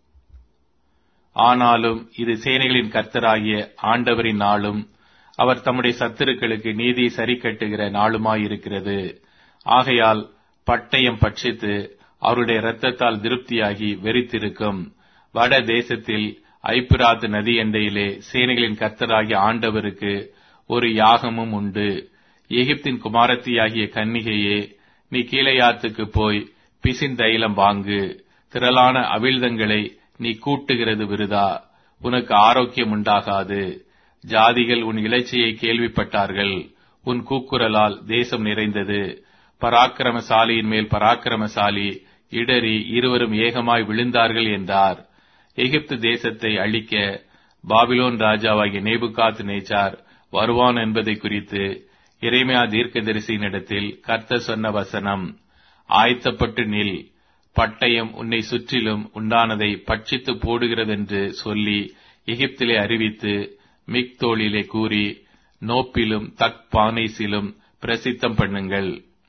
ஆனாலும் இது சேனைகளின் கர்த்தராகிய ஆண்டவரின் நாளும் அவர் தம்முடைய சத்துருக்களுக்கு நீதியை சரி கட்டுகிற நாளுமாயிருக்கிறது. ஆகையால் பட்டயம் பட்சித்து அவருடைய இரத்தத்தால் திருப்தியாகி வெறித்திருக்கும். வட தேசத்தில் ஐப்பிராத்து நதி எண்டையிலே சேனைகளின் கர்த்தராகிய ஆண்டவருக்கு ஒரு யாகமும் உண்டு. எகிப்தின் குமாரத்தியாகிய கன்னிகையே, நீ கீலேயாத்துக்கு போய் பிசின் தைலம் வாங்கு. திரளான அவிழ்தங்களை நீ கூட்டுகிறது விருதா, உனக்கு ஆரோக்கியம் உண்டாகாது. ஜாதிகள் உன் இலச்சையை கேள்விப்பட்டார்கள், உன் கூக்குரலால் தேசம் நிறைந்தது. பராக்கிரமசாலியின் மேல் பராக்கிரமசாலி இடறி இருவரும் ஏகமாய் விழுந்தார்கள் என்றார். எகிப்து தேசத்தை அழிக்க பாபிலோன் ராஜாவாகிய நேபுகாத் நேச்சார் வருவான் என்பதை குறித்து எரேமியா தீர்க்கதரிசியினிடத்தில் கர்த்தர் சொன்ன வசனம், ஆயத்தப்பட்டு நில், பட்டயம் உன்னை சுற்றிலும் உண்டானதை பட்சித்து போடுகிறதென்று சொல்லி எகிப்திலே அறிவித்து மிக்தோலிலே கூறி நோப்பிலும் தக் பானேசிலும் பிரசித்தம் பண்ணுங்கள்.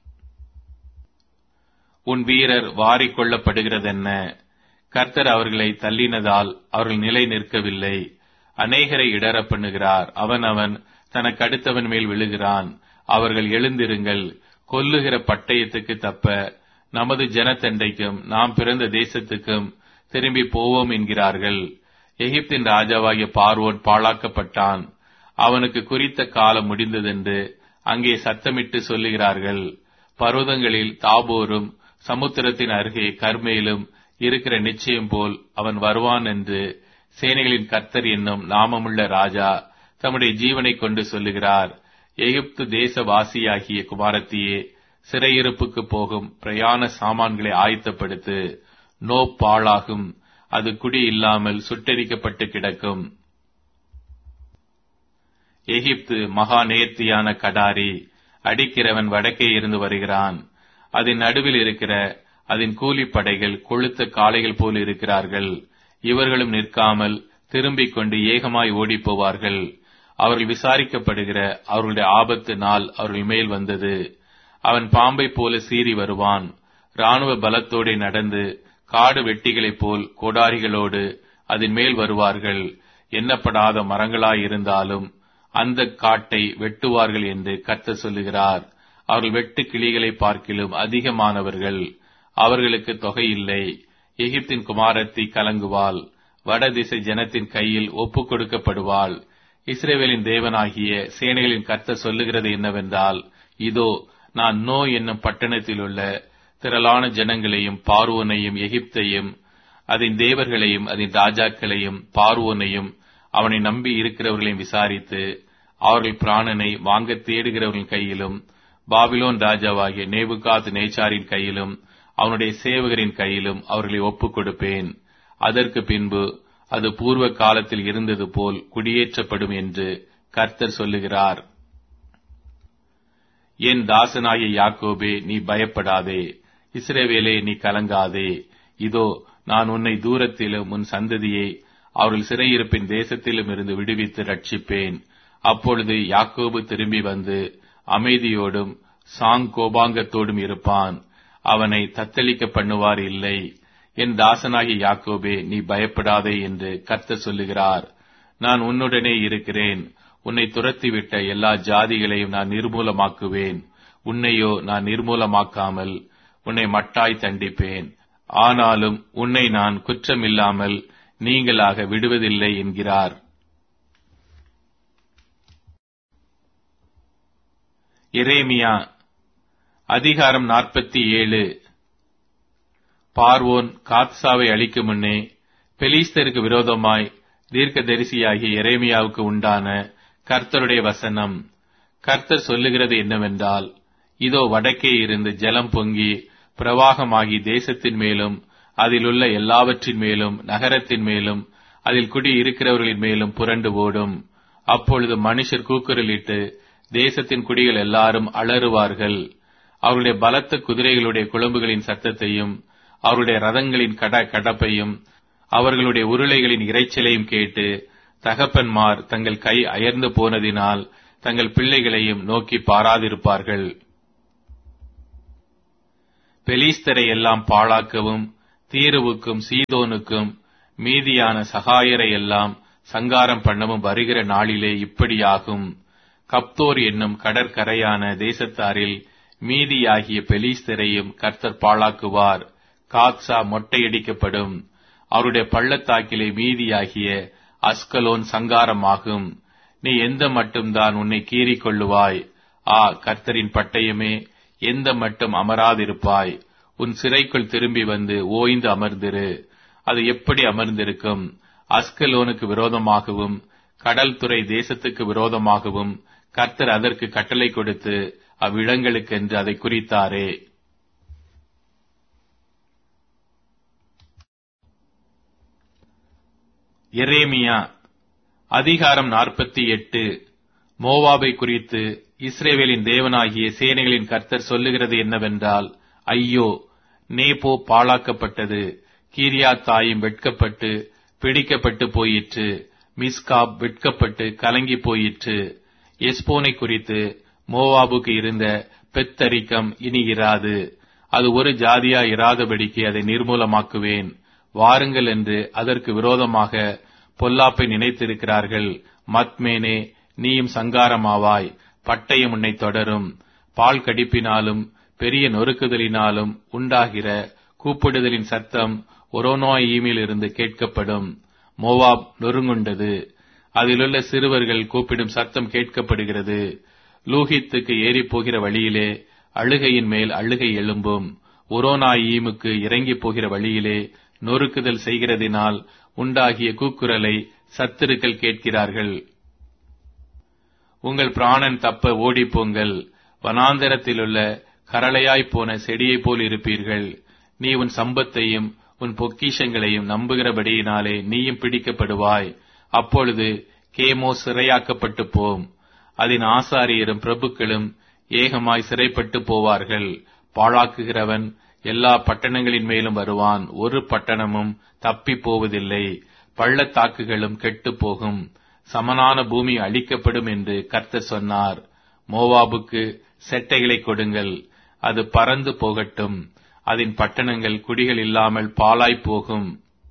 உன் வீரர் வாரிக்கொள்ளப்படுகிறதென்ன? கர்த்தர் அவர்களை தள்ளினதால் அவர்கள் நிலை நிற்கவில்லை. அநேகரை இடற பண்ணுகிறார், அவன் அவன் தனக்கு அடுத்தவன் மேல் விழுகிறான். அவர்கள் எழுந்திருங்கள், கொல்லுகிற பட்டயத்துக்கு தப்ப நமது ஜனத்தண்டைக்கும் நாம் பிறந்த தேசத்துக்கும் திரும்பி போவோம் என்கிறார்கள். எகிப்தின் ராஜாவாகிய பார்வோன் பாழாக்கப்பட்டான், அவனுக்கு குறித்த காலம் முடிந்ததென்று அங்கே சத்தமிட்டு சொல்லுகிறார்கள். பர்வதங்களில் தாபோரும் சமுத்திரத்தின் அருகே கர்மேலும் இருக்கிற நிச்சயம் போல் அவன் வருவான் என்று சேனைகளின் கர்த்தர் என்னும் நாமமுள்ள ராஜா தம்முடைய ஜீவனை கொண்டு சொல்லுகிறார். எகிப்து தேசவாசியாகிய குமாரத்தியே, சிறையிருப்புக்கு போகும் பிரயாண சாமான்களை ஆயத்தப்படுத்து. நோ பாழாகும், அது குடி இல்லாமல் சுட்டெரிக்கப்பட்டு கிடக்கும். எகிப்து மகா நேர்த்தியான கடாரி, அடிக்கிறவன் வடக்கே இருந்து வருகிறான். அதன் நடுவில் இருக்கிற அதன் கூலிப்படைகள் கொழுத்த காளைகள் போல் இருக்கிறார்கள். இவர்களும் நிற்காமல் திரும்பிக் கொண்டு ஏகமாய் ஓடிப் போவார்கள். அவர்கள் விசாரிக்கப்படுகிற அவர்களுடைய ஆபத்து நாள் அவர்கள் மேல் வந்தது. அவன் பாம்பை போல சீறி வருவான். இராணுவ பலத்தோடு நடந்து காடு வெட்டிகளைப் போல் கோடாரிகளோடு அதன் மேல் வருவார்கள். எண்ணப்படாத மரங்களாயிருந்தாலும் அந்த காட்டை வெட்டுவார்கள் என்று கர்த்தர் சொல்லுகிறார். அவர்கள் வெட்டு கிளிகளை பார்க்கிலும் அதிகமானவர்கள், அவர்களுக்கு தொகை இல்லை. எகிப்தின் குமாரத்தி கலங்குவாள், வடதிசை ஜனத்தின் கையில் ஒப்புக் கொடுக்கப்படுவாள். இஸ்ரவேலின் தேவனாகிய சேனைகளின் கர்த்தர் சொல்லுகிறது என்னவென்றால், இதோ நான் நோ என்னும் பட்டணத்தில் உள்ள திரளான ஜனங்களையும் பார்வோனையும் எகிப்தையும் அதன் தேவர்களையும் அதன் ராஜாக்களையும் பார்வோனையும் அவனை நம்பி இருக்கிறவர்களையும் விசாரித்து அவர்கள் பிராணனை வாங்க தேடுகிறவர்களின் கையிலும் பாபிலோன் ராஜாவாகிய நேபுகாத் நேச்சாரின் கையிலும் அவனுடைய சேவகரின் கையிலும் அவர்களை ஒப்புக் கொடுப்பேன். அதற்கு பின்பு அது பூர்வ காலத்தில் இருந்தது போல் குடியேற்றப்படும் என்று கர்த்தர் சொல்லுகிறார். என் தாசனாகிய யாக்கோபே, நீ பயப்படாதே. இஸ்ரவேலே, நீ கலங்காதே. இதோ நான் உன்னை தூரத்திலும் உன் சந்ததியை அவர்கள் சிறையிருப்பின் தேசத்திலும் இருந்து விடுவித்து ரட்சிப்பேன். அப்பொழுது யாக்கோபு திரும்பி வந்து அமைதியோடும் சாங்கோபாங்கத்தோடும் இருப்பான். அவனை தத்தளிக்க பண்ணுவார் இல்லை. என் தாசனாகிய யாக்கோபே, நீ பயப்படாதே என்று கர்த்தர் சொல்லுகிறார். நான் உன்னுடனே இருக்கிறேன். உன்னை துரத்திவிட்ட எல்லா ஜாதிகளையும் நான் நிர்மூலமாக்குவேன். உன்னையோ நான் நிர்மூலமாக்காமல் உன்னை மட்டாய் தண்டிப்பேன். ஆனாலும் உன்னை நான் குற்றமில்லாமல் நீங்களாக விடுவதில்லை என்கிறார். எரேமியா அதிகாரம் நாற்பத்தி ஏழு. பார்வோன் காத்சாவை அழிக்கும் முன்னே பெலிஸ்தருக்கு விரோதமாய் தீர்க்கதரிசியாகிய எரேமியாவுக்கு உண்டான கர்த்தருடைய வசனம். கர்த்தர் சொல்லுகிறது என்னவென்றால், இதோ வடக்கே இருந்து ஜலம் பொங்கி பிரவாகமாகி தேசத்தின் மேலும் அதிலுள்ள எல்லாவற்றின் மேலும் நகரத்தின் மேலும் அதில் குடி இருக்கிறவர்களின் மேலும் புரண்டு ஓடும். அப்பொழுது மனுஷர் கூக்குரலிட்டு தேசத்தின் குடிகள் எல்லாரும் அலறுவார்கள். அவருடைய பலத்த குதிரைகளுடைய குளம்புகளின் சத்தத்தையும் அவருடைய ரதங்களின் கட கடப்பையும் அவர்களுடைய உருளைகளின் இரைச்சலையும் கேட்டு தகப்பன்மார் தங்கள் கை அயர்ந்து போனதினால் தங்கள் பிள்ளைகளையும் நோக்கி பாராதிருப்பார்கள். பெலிஸ்தரை எல்லாம் பாழாக்கவும் தீருவுக்கும் சீதோனுக்கும் மீதியான சகாயரை எல்லாம் சங்காரம் பண்ணவும் வருகிற நாளிலே இப்படியாகும். கப்தோர் என்னும் கடற்கரையான தேசத்தாரில் மீதியாகிய பெலிஸ்தரையும் கர்த்தர் பாழாக்குவார். காத்சா மொட்டையடிக்கப்படும். அவருடைய பள்ளத்தாக்கிலே மீதியாகிய அஸ்கலோன் சங்காரமாகும். நீ எந்த மட்டும்தான் உன்னை கீறிக் கொள்ளுவாய்? ஆ கர்த்தரின் பட்டயமே, எந்த மட்டும் அமராதிருப்பாய்? உன் சிறைக்குள் திரும்பி வந்து ஓய்ந்து அமர்ந்திரு. அது எப்படி அமர்ந்திருக்கும்? அஸ்கலோனுக்கு விரோதமாகவும் கடல் துறை தேசத்துக்கு விரோதமாகவும் கர்த்தர் அதற்கு கட்டளை கொடுத்து அவ்விடங்களுக்கென்று அதை குறித்தாரே. எரேமியா அதிகாரம் நாற்பத்தி எட்டு. மோவாபை குறித்து இஸ்ரவேலின் தேவனாகிய சேனைகளின் கர்த்தர் சொல்லுகிறது என்னவென்றால், ஐயோ, நேபோ பாழாக்கப்பட்டது, கீரியாத்தாயும் வெட்கப்பட்டு பிடிக்கப்பட்டு போயிற்று, மிஸ்காப் வெட்கப்பட்டு கலங்கி போயிற்று. எஸ்போனை குறித்து மோவாபுக்கு இருந்த பெத்தரிக்கம் இனி இராது. அது ஒரு ஜாதியா இராதபடிக்கு அதை நிர்மூலமாக்குவேன். வாருங்கள் என்று அதற்கு விரோதமாக பொல்லாப்பை நினைத்திருக்கிறார்கள். மத்மேனே, நீயும் சங்காரமாவாய். பட்டயம் உன்னை தொடரும். பால் கடிப்பினாலும் பெரிய நொறுக்குதலினாலும் உண்டாகிற கூப்பிடுதலின் சத்தம் ஒரோனோயீமில் இருந்து கேட்கப்படும். மோவாப் நொறுங்குண்டது. அதிலுள்ள சிறுவர்கள் கூப்பிடும் சத்தம் கேட்கப்படுகிறது. லூஹித்துக்கு ஏறி போகிற வழியிலே அழுகையின் மேல் அழுகை எழும்பும். ஒரோனாயீமுக்கு இறங்கி போகிற வழியிலே நொறுக்குதல் செய்கிறதினால் உண்டாகிய கூக்குரலை சத்துருக்கள் கேட்கிறார்கள். உங்கள் பிராணன் தப்ப ஓடிப்போங்கள். வனாந்தரத்திலுள்ள கரளையாய்ப் போன செடியைப் போல் இருப்பீர்கள். நீ உன் சம்பத்தையும் உன் பொக்கிஷங்களையும் நம்புகிறபடியினாலே நீயும் பிடிக்கப்படுவாய். அப்பொழுது கேமோ சிறையாக்கப்பட்டு போம். அதன் ஆசாரியரும் பிரபுக்களும் ஏகமாய் சிறைப்பட்டு போவார்கள். பாழாக்குகிறவன் எல்லா பட்டணங்களின் மேலும் வருவான். ஒரு பட்டணமும் தப்பி போவதில்லை. பள்ளத்தாக்குகளும் கெட்டு போகும். சமனான பூமி அழிக்கப்படும் என்று கர்த்தர் சொன்னார். மோவாபுக்கு செட்டைகளை கொடுங்கள். அது பறந்து போகட்டும். அதன் பட்டணங்கள் குடிகள் இல்லாமல் பாழாய் போகும்.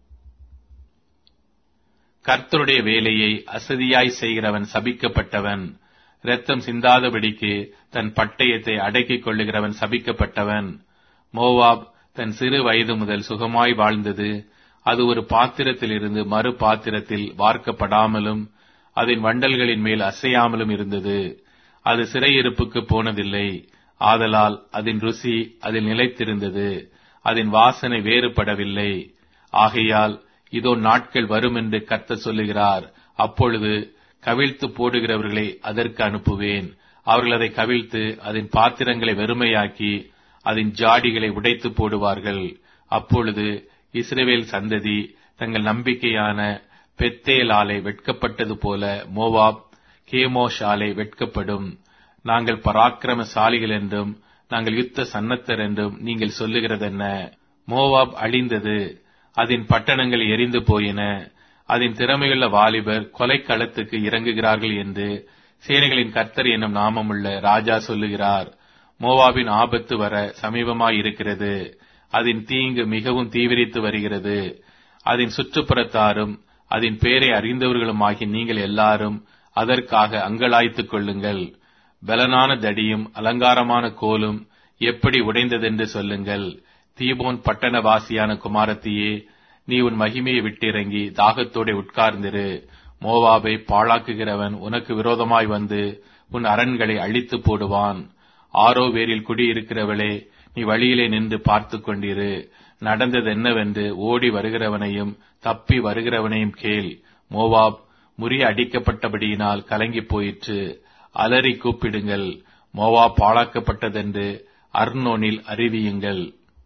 கர்த்தருடைய வேலையை அசதியாய் செய்கிறவன் சபிக்கப்பட்டவன். இரத்தம் சிந்தாதபடிக்கு தன் பட்டயத்தை அடக்கிக் கொள்ளுகிறவன் சபிக்கப்பட்டவன். மோவாப் தன் சிறு வயது முதல் சுகமாய் வாழ்ந்தது. அது ஒரு பாத்திரத்திலிருந்து மறு பாத்திரத்தில் வார்க்கப்படாமலும் அதன் வண்டல்களின் மேல் அசையாமலும் இருந்தது. அது சிறையிருப்புக்கு போனதில்லை. ஆதலால் அதன் ருசி அதில் நிலைத்திருந்தது. அதன் வாசனை வேறுபடவில்லை. ஆகையால் இதோ நாட்கள் வரும் என்று கர்த்தர் சொல்லுகிறார். அப்பொழுது கவிழ்த்து போடுகிறவர்களை அதற்கு அனுப்புவேன். அவர்கள் அதை கவிழ்த்து அதன் பாத்திரங்களை வெறுமையாக்கி அதன் ஜாடிகளை உடைத்து போடுவார்கள். அப்பொழுது இஸ்ரவேல் சந்ததி தங்கள் நம்பிக்கையான பெத்தேலாலை வெட்கப்பட்டது போல மோவாப் கேமோஷாலை வெட்கப்படும். நாங்கள் பராக்கிரமசாலிகள் என்றும் நாங்கள் யுத்த சன்னத்தர் என்றும் நீங்கள் சொல்லுகிறதென்ன? மோவாப் அழிந்தது. அதன் பட்டணங்கள் எரிந்து போயின. அதன் திறமையுள்ள வாலிபர் கொலைக்களத்துக்கு இறங்குகிறார்கள் என்று சேனைகளின் கர்த்தர் என்னும் நாமமுள்ள ராஜா சொல்லுகிறார். மோவாபின் ஆபத்து வர சமீபமாயிருக்கிறது. அதன் தீங்கு மிகவும் தீவிரித்து வருகிறது. அதன் சுற்றுப்புறத்தாரும் அதன் பேரை அறிந்தவர்களுமாகி நீங்கள் எல்லாரும் அதற்காக அங்கலாய்த்துக் கொள்ளுங்கள். பலனான தடியும் அலங்காரமான கோலும் எப்படி உடைந்ததென்று சொல்லுங்கள். தீபோன் பட்டணவாசியான குமாரத்தியே, நீ உன் மகிமையை விட்டிறங்கி தாகத்தோടെ உட்கார்ந்திரு. மோவாபை பாழாக்குகிறவன் உனக்கு விரோதமாய் வந்து உன் அரண்களை அழித்து போடுவான். ஆரோவேரில் குடியிருக்கிறவளே, நீ வழியிலே நின்று பார்த்து கொண்டிரு. நடந்தது என்னவென்று ஓடி வருகிறவனையும் தப்பி வருகிறவனையும் கேள். மோவாப் முறிய அடிக்கப்பட்டபடியினால் கலங்கி போயிற்று. அலறி கூப்பிடுங்கள். மோவாப் பாழாக்கப்பட்டதென்று அர்னோனில் அறிவியுங்கள்.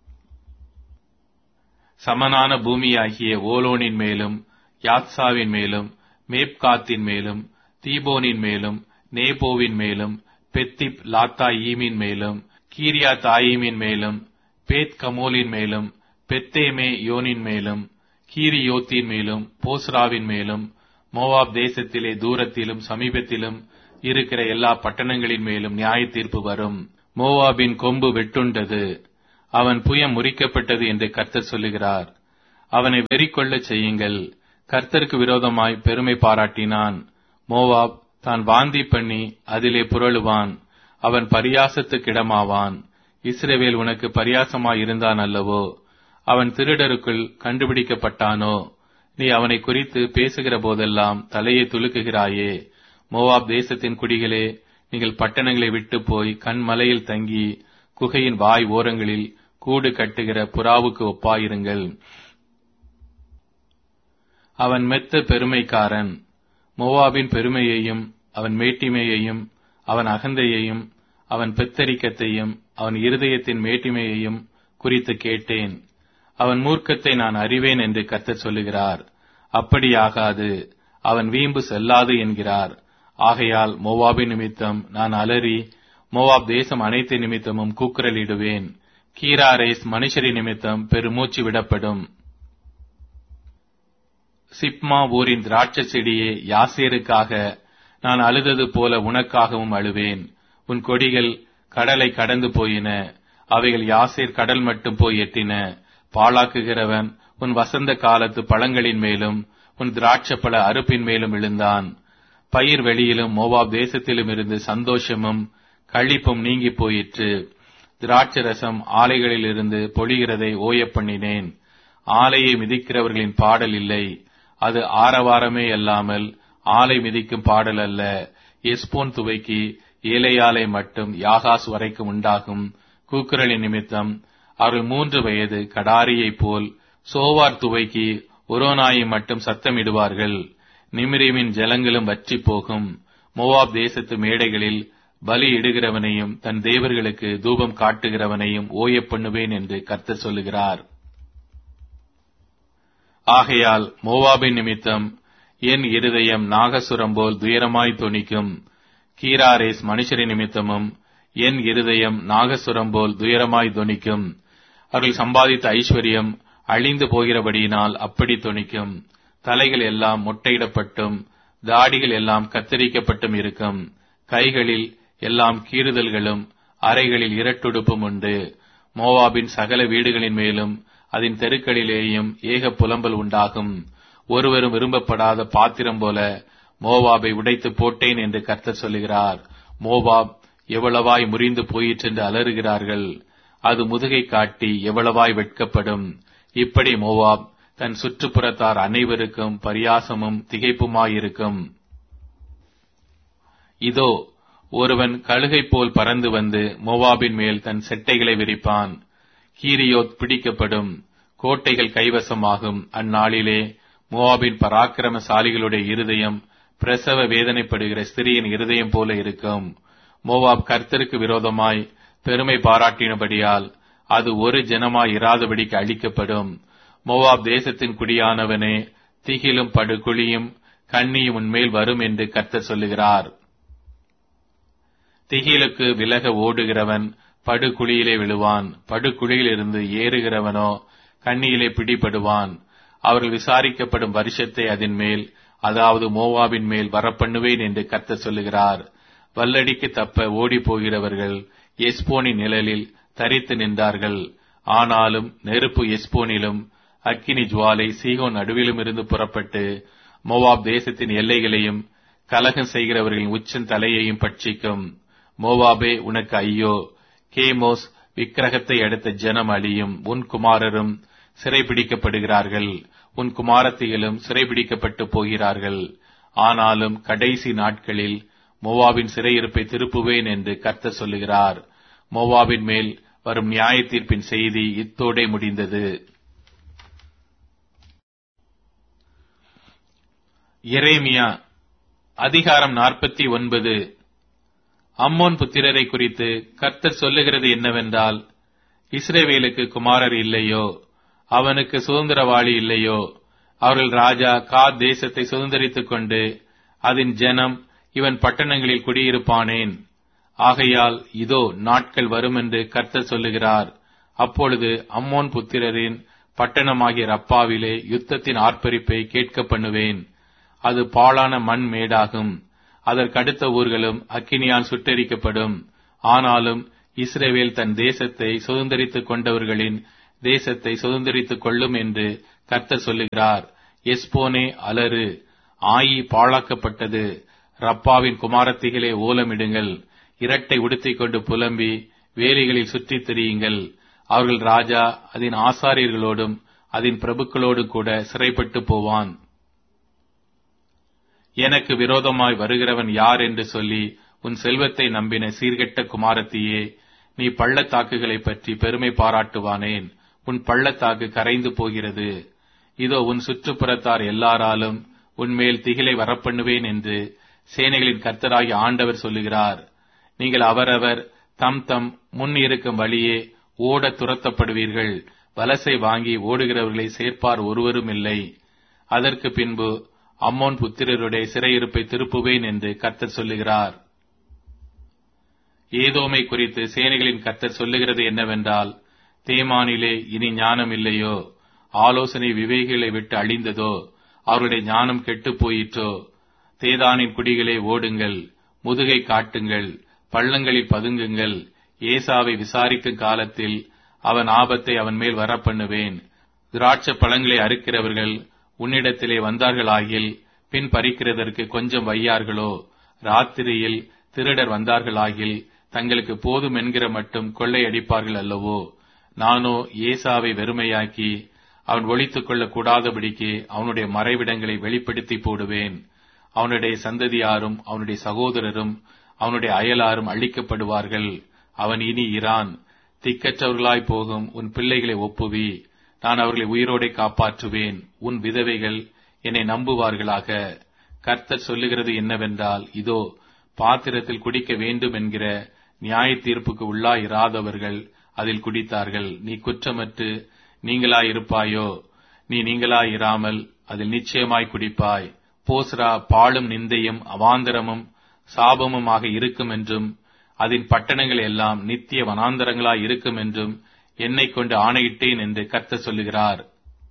சமனான பூமியாகிய ஓலோனின் மேலும் யாத்சாவின் மேலும் மேப்காத்தின் மேலும் தீபோனின் மேலும் நேபோவின் மேலும் பெத்திப் லாத்தாயீமின் மேலும் கீரியா தாயீமின் மேலும் பேத் கமோலின் மேலும் பெத்தேமே யோனின் மேலும் கீரியோத்தின் மேலும் போஸ்ராவின் மேலும் மோவாப் தேசத்திலே தூரத்திலும் சமீபத்திலும் இருக்கிற எல்லா பட்டணங்களின் மேலும் நியாய தீர்ப்பு வரும். மோவாபின் கொம்பு வெட்டுண்டது. அவன் புயம் முறிக்கப்பட்டது என்று கர்த்தர் சொல்லுகிறார். அவனை வெறி கொள்ளச் செய்யுங்கள். கர்த்தருக்கு விரோதமாய் பெருமை பாராட்டினான். மோவாப் தான் வாந்தி பண்ணி அதிலே புரளுவான். அவன் பரியாசத்துக்கிடமாவான். இஸ்ரவேல் உனக்கு பரியாசமாய் இருந்தான் அல்லவோ? அவன் திருடருக்குள் கண்டுபிடிக்கப்பட்டானோ? நீ அவனை குறித்து பேசுகிற போதெல்லாம் தலையை துலுக்குகிறாயே. மோவாப் தேசத்தின் குடிகளே, நீங்கள் பட்டணங்களை விட்டு போய் கண்மலையில் தங்கி குகையின் வாய் ஓரங்களில் கூடு கட்டுகிற புறாவுக்கு ஒப்பாயிருங்கள். அவன் மெத்த பெருமைக்காரன். மோவாபின் பெருமையையும் அவன் மேட்டிமையையும் அவன் அகந்தையையும் அவன் பெத்தரிக்கத்தையும் அவன் இருதயத்தின் மேட்டிமையையும் குறித்து கேட்டேன். அவன் மூர்க்கத்தை நான் அறிவேன் என்று கர்த்தர் சொல்லுகிறார். அப்படியாகாது, அவன் வீம்பு செல்லாது என்கிறார். ஆகையால் மோவாபின் நிமித்தம் நான் அலறி மோவாப் தேசம் அனைத்து நிமித்தமும் கூக்குரலிடுவேன். கீராரேஸ் மனுஷரி நிமித்தம் பெருமூச்சு விடப்படும். சிப்மா ஊரின் திராட்சை செடியே, யாசேருக்காக நான் அழுதது போல உனக்காகவும் அழுவேன். உன் கொடிகள் கடலை கடந்து போயின, அவைகள் யாசேர் கடல் மட்டும் போய் எட்டின. பாழாக்குகிறவன் உன் வசந்த காலத்து பழங்களின் மேலும் உன் திராட்சப்பழ அறுப்பின் மேலும் விழுந்தான். பயிர் வெளியிலும் மோவாப் தேசத்திலும் இருந்து சந்தோஷமும் களிப்பும் நீங்கி போயிற்று. திராட்சரசம் ஆலைகளில் இருந்து பொழிகிறதை ஓயப் பண்ணினேன். ஆலையை மிதிக்கிறவர்களின் பாடல் இல்லை, அது ஆரவாரமே அல்லாமல் ஆலை மிதிக்கும் பாடல் அல்ல. எஸ்போன் துவைக்கு ஏலையாலை மட்டும் யாகாஸ் வரைக்கும் உண்டாகும் கூக்குரலின் நிமித்தம் அவர்கள் மூன்று வயது கடாரியைப் போல் சோவார் துவைக்கு ஒரோனாயை மட்டும் சத்தமிடுவார்கள். நிமிரிமின் ஜலங்களும் வற்றி போகும். மோவாப் தேசத்து மேடைகளில் பலி இடுகிறவனையும் தன் தேவர்களுக்கு தூபம் காட்டுகிறவனையும் ஓயப் பண்ணுவேன் என்று கர்த்தர் சொல்லுகிறார். ஆகையால் மோவாபின் நிமித்தம் என் இருதயம் நாகசுரம் போல் துயரமாய் தொனிக்கும். கீராரேஸ் மனுஷரின் நிமித்தமும் என் இருதயம் நாகசுரம் போல் துயரமாய் தொனிக்கும். அவர்கள் சம்பாதித்த ஐஸ்வர்யம் அழிந்து போகிறபடியினால் அப்படி தொனிக்கும். தலைகள் எல்லாம் மொட்டையிடப்பட்டும் தாடிகள் எல்லாம் கத்தரிக்கப்பட்டும் இருக்கும். கைகளில் எல்லாம் கீறுதல்களும் அறைகளில் இரட்டுடுப்பும் உண்டு. மோவாபின் சகல வீடுகளின் மேலும் அதன் தெருக்களிலேயும் ஏக புலம்பல் உண்டாகும். ஒருவரும் விரும்பப்படாத பாத்திரம் போல மோவாபை உடைத்து போட்டேன் என்று கர்த்தர் சொல்லுகிறார். மோவாப் எவ்வளவாய் முறிந்து போயிற்றென்று அலறுகிறார்கள். அது முதுகை காட்டி எவ்வளவாய் வெட்கப்படும். இப்படி மோவாப் தன் சுற்றுப்புறத்தார் அனைவருக்கும் பரியாசமும் திகைப்புமாயிருக்கும். இதோ, ஒருவன் கழுகை போல் பறந்து வந்து மோவாபின் மேல் தன் செட்டைகளை விரிப்பான். கீரியோத் பிடிக்கப்படும், கோட்டைகள் கைவசமாகும். அந்நாளிலே மோவாபின் பராக்கிரமசாலிகளுடைய இருதயம் பிரசவ வேதனைப்படுகிற ஸ்திரியின் இருதயம் போல இருக்கும். மோவாப் கர்த்தருக்கு விரோதமாய் பெருமை பாராட்டினபடியால் அது ஒரு ஜனமாய் இராதபடிக்கு அழிக்கப்படும். மோவாப் தேசத்தின் குடியானவனே, திகிலும் படுகுழியும் கண்ணியும் உன்மேல் வரும் என்று கர்த்தர் சொல்லுகிறார். திகிலுக்கு விலக ஓடுகிறவன் படுகுழியிலே விழுவான். படுகுழியிலிருந்து ஏறுகிறவனோ கண்ணியிலே பிடிபடுவான். அவர்கள் விசாரிக்கப்படும் வருஷத்தை அதன் மேல், அதாவது மோவாபின் மேல் வரப்பண்ணுவேன் என்று கர்த்தர் சொல்லுகிறார். வல்லடிக்கு தப்ப ஓடி போகிறவர்கள் எஸ்போனின் நிழலில் தரித்து நின்றார்கள். ஆனாலும் நெருப்பு எஸ்போனிலும் அக்கினி ஜுவாலை சீகோன் நடுவிலும் இருந்து புறப்பட்டு மோவாப் தேசத்தின் எல்லைகளையும் கலகம் செய்கிறவர்களின் உச்சன் தலையையும் பட்சிக்கும். மோவாபே, உனக்கு ஐயோ! கேமோஸ் விக்கிரகத்தை அடுத்த ஜனம் அழியும். உன் குமாரரும் சிறைபிடிக்கப்படுகிறார்கள், உன் குமாரத்திகளும் சிறைபிடிக்கப்பட்டு போகிறார்கள். ஆனாலும் கடைசி நாட்களில் மோவாபின் சிறையிருப்பை திருப்புவேன் என்று கர்த்தர் சொல்லுகிறார். மோவாபின் மேல் வரும் நியாய தீர்ப்பின் செய்தி இத்தோடே முடிந்தது. எரேமியா அதிகாரம் நாற்பத்தி ஒன்பது. அம்மோன் புத்திரரை குறித்து கர்த்தர் சொல்லுகிறது என்னவென்றால், இஸ்ரவேலுக்கு குமாரர் இல்லையோ? அவனுக்கு சுதந்திரவாளி இல்லையோ? அவர்கள் ராஜா காத் தேசத்தை சுதந்திரித்துக் கொண்டு அதன் ஜனம் இவன் பட்டணங்களில் குடியிருப்பானேன்? ஆகையால் இதோ நாட்கள் வரும் என்று கர்த்தர் சொல்லுகிறார். அப்பொழுது அம்மோன் புத்திரரின் பட்டணமாகிய ரப்பாவிலே யுத்தத்தின் ஆர்ப்பரிப்பை கேட்க பண்ணுவேன். அது பாழான மண் மேடாகும். அதற்கடுத்த ஊர்களும் அக்கினியால் சுட்டெரிக்கப்படும். ஆனாலும் இஸ்ரவேல் தன் தேசத்தை சுதந்தரித்துக் கொண்டவர்களின் தேசத்தை சுதந்தரித்துக் கொள்ளும் என்று கர்த்தர் சொல்லுகிறார். எஸ்போனே அலறு, ஆயி பாழாக்கப்பட்டது. ரப்பாவின் குமாரத்திகளே ஓலமிடுங்கள். இரட்டை உடுத்திக் கொண்டு புலம்பி வேலிகளில் சுற்றித் திரியுங்கள். அவர்கள் ராஜா அதன் ஆசாரியர்களோடும் அதன் பிரபுக்களோடு கூட சிறைப்பட்டு போவான். எனக்கு விரோதமாய் வருகிறவன் யார் என்று சொல்லி உன் செல்வத்தை நம்பின சீர்கெட்ட குமாரத்தியே, நீ பள்ளத்தாக்குகளை பற்றி பெருமை பாராட்டுவானேன்? உன் பள்ளத்தாக்கு கரைந்து போகிறது. இதோ உன் சுற்றுப்புறத்தார் எல்லாராலும் உன்மேல் திகிலை வரப்பண்ணுவேன் என்று சேனைகளின் கர்த்தராகிய ஆண்டவர் சொல்லுகிறார். நீங்கள் அவரவர் தம் தம் முன் இருக்கும் வழியே ஓட துரத்தப்படுவீர்கள். வலசை வாங்கி ஓடுகிறவர்களை சேர்ப்பார் ஒருவரும் இல்லை. அதற்கு பின்பு அம்மோன் புத்திரருடைய சிறையிருப்பை திருப்புவேன் என்று கர்த்தர் சொல்லுகிறார். ஏதோமை குறித்து சேனைகளின் கர்த்தர் சொல்லுகிறது என்னவென்றால், தேமானிலே இனி ஞானம் இல்லையோ? ஆலோசனை விவேகிகளை விட்டு அழிந்ததோ? அவருடைய ஞானம் கெட்டுப் போயிற்றோ? தேதானின் குடிகளே ஓடுங்கள், முதுகை காட்டுங்கள், பள்ளங்களில் பதுங்குங்கள். ஏசாவை விசாரிக்கும் காலத்தில் அவன் ஆபத்தை அவன் மேல் வரப்பண்ணுவேன். திராட்சை பழங்களை அறுக்கிறவர்கள் உன்னிடத்திலே வந்தார்களாகில் பின் பறிக்கிறதற்கு கொஞ்சம் வையார்களோ? ராத்திரியில் திருடர் வந்தார்களாகில் தங்களுக்கு போதும் என்கிற மட்டும் கொள்ளையடிப்பார்கள் அல்லவோ? நானோ ஏசாவை வெறுமையாக்கி அவன் ஒளித்துக் கொள்ளக் கூடாதபடிக்கு அவனுடைய மறைவிடங்களை வெளிப்படுத்தி போடுவேன். அவனுடைய சந்ததியாரும் அவனுடைய சகோதரரும் அவனுடைய அயலாரும் அழிக்கப்படுவார்கள். அவன் இனி இரான். திக்கற்றவர்களாய் போகும் உன் பிள்ளைகளை ஒப்புவி. நான் அவர்களை உயிரோடே காப்பாற்றுவேன். உன் விதவைகள் என்னை நம்புவார்களாக. கர்த்தர் சொல்லுகிறது என்னவென்றால், இதோ பாத்திரத்தில் குடிக்க வேண்டும் என்கிற நியாய தீர்ப்புக்கு உள்ளாயிராதவர்கள் அதில் குடித்தார்கள். நீ குற்றமற்று நீங்களாயிருப்பாயோ? நீ நீங்களாயிராமல் அதில் நிச்சயமாய் குடிப்பாய். போஸ்ரா பாழும் நிந்தையும் அவாந்தரமும் சாபமுமாக இருக்கும் என்றும் அதன் பட்டணங்கள் எல்லாம் நித்திய வனாந்தரங்களாய் இருக்கும் என்றும் என்னை கொண்டு ஆணையிட்டேன் என்று கர்த்தர் சொல்லுகிறார்.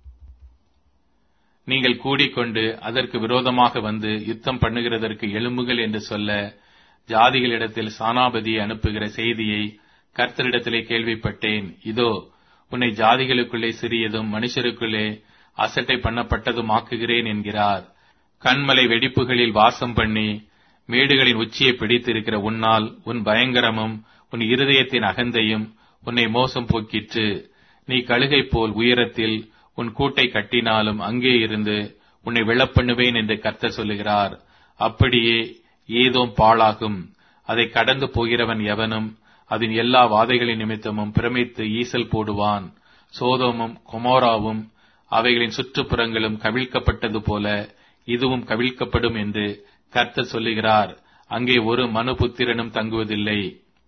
நீங்கள் கூடிக்கொண்டு அதற்கு விரோதமாக வந்து யுத்தம் பண்ணுகிறதற்கு எழும்புகள் என்று சொல்ல ஜாதிகளிடத்தில் சானாபதியை அனுப்புகிற செய்தியை கர்த்தரிடத்திலே கேள்விப்பட்டேன். இதோ உன்னை ஜாதிகளுக்குள்ளே சிறியதும் மனுஷருக்குள்ளே அசட்டை பண்ணப்பட்டதும் ஆக்குகிறேன் என்கிறார். கண்மலை வெடிப்புகளில் வாசம் பண்ணி மேடுகளின் உச்சியை பிடித்திருக்கிற உன்னால் உன் பயங்கரமும் உன் இருதயத்தின் அகந்தையும் உன்னை மோசம் போக்கிற்று. நீ கழுகை போல் உயரத்தில் உன் கூட்டை கட்டினாலும் அங்கே இருந்து உன்னை விழப்பண்ணுவேன் என்று கர்த்தர் சொல்லுகிறார். அப்படியே ஏதோம் பாழாகும். அதை கடந்து போகிறவன் எவனும் அதன் எல்லா வாதைகளின் நிமித்தமும் பிரமித்து ஈசல் போடுவான். சோதோமும் கொமோராவும் அவைகளின் சுற்றுப்புறங்களும் கவிழ்க்கப்பட்டது போல இதுவும் கவிழ்க்கப்படும் என்று கர்த்தர் சொல்லுகிறார். அங்கே ஒரு மனுபுத்திரனும் தங்குவதில்லை.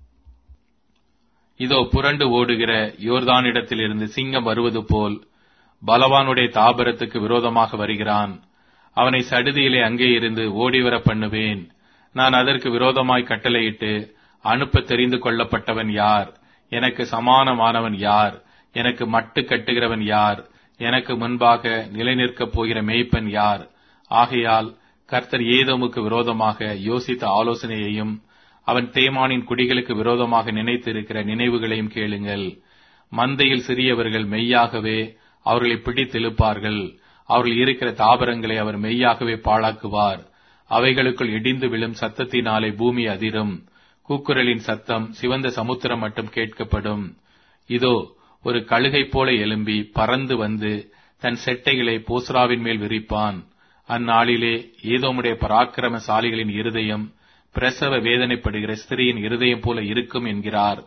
இதோ புரண்டு ஓடுகிற யோர்தானிடத்திலிருந்து சிங்கம் வருவது போல் பலவானுடைய தாபரத்துக்கு விரோதமாக வருகிறான். அவனை சடுதியிலே அங்கே இருந்து ஓடிவர பண்ணுவேன். நான் அதற்கு விரோதமாய் கட்டளையிட்டு அனுப்ப தெரிந்து கொள்ளப்பட்டவன் யார்? எனக்கு சமானமானவன் யார்? எனக்கு மட்டு கட்டுகிறவன் யார்? எனக்கு முன்பாக நிலைநிற்கப் போகிற மேய்ப்பன் யார்? ஆகையால் கர்த்தர் ஏதோமுக்கு விரோதமாக யோசித்த ஆலோசனையையும் அவன் தேமானின் குடிகளுக்கு விரோதமாக நினைத்திருக்கிற நினைவுகளையும் கேளுங்கள். மந்தையில் சிறியவர்கள் மெய்யாகவே அவர்களை பிடித்தெழுப்பார்கள். அவர்கள் இருக்கிற தாவரங்களை அவர் மெய்யாகவே பாழாக்குவார். அவைகளுக்குள் இடிந்து விழும் சத்தத்தினாலே பூமி அதிரும். கூக்குரலின் சத்தம் சிவந்த சமுத்திரம் மட்டும் கேட்கப்படும். இதோ ஒரு கழுகை போல எழும்பி பறந்து வந்து தன் செட்டைகளை போஸ்ராவின் மேல் விரிப்பான். அந்நாளிலே ஏதோமுடைய பராக்கிரமசாலிகளின் இருதயம் பிரசவ வேதனைப்படுகிற ஸ்திரீயின் இருதயம் போல இருக்கும் என்கிறார்.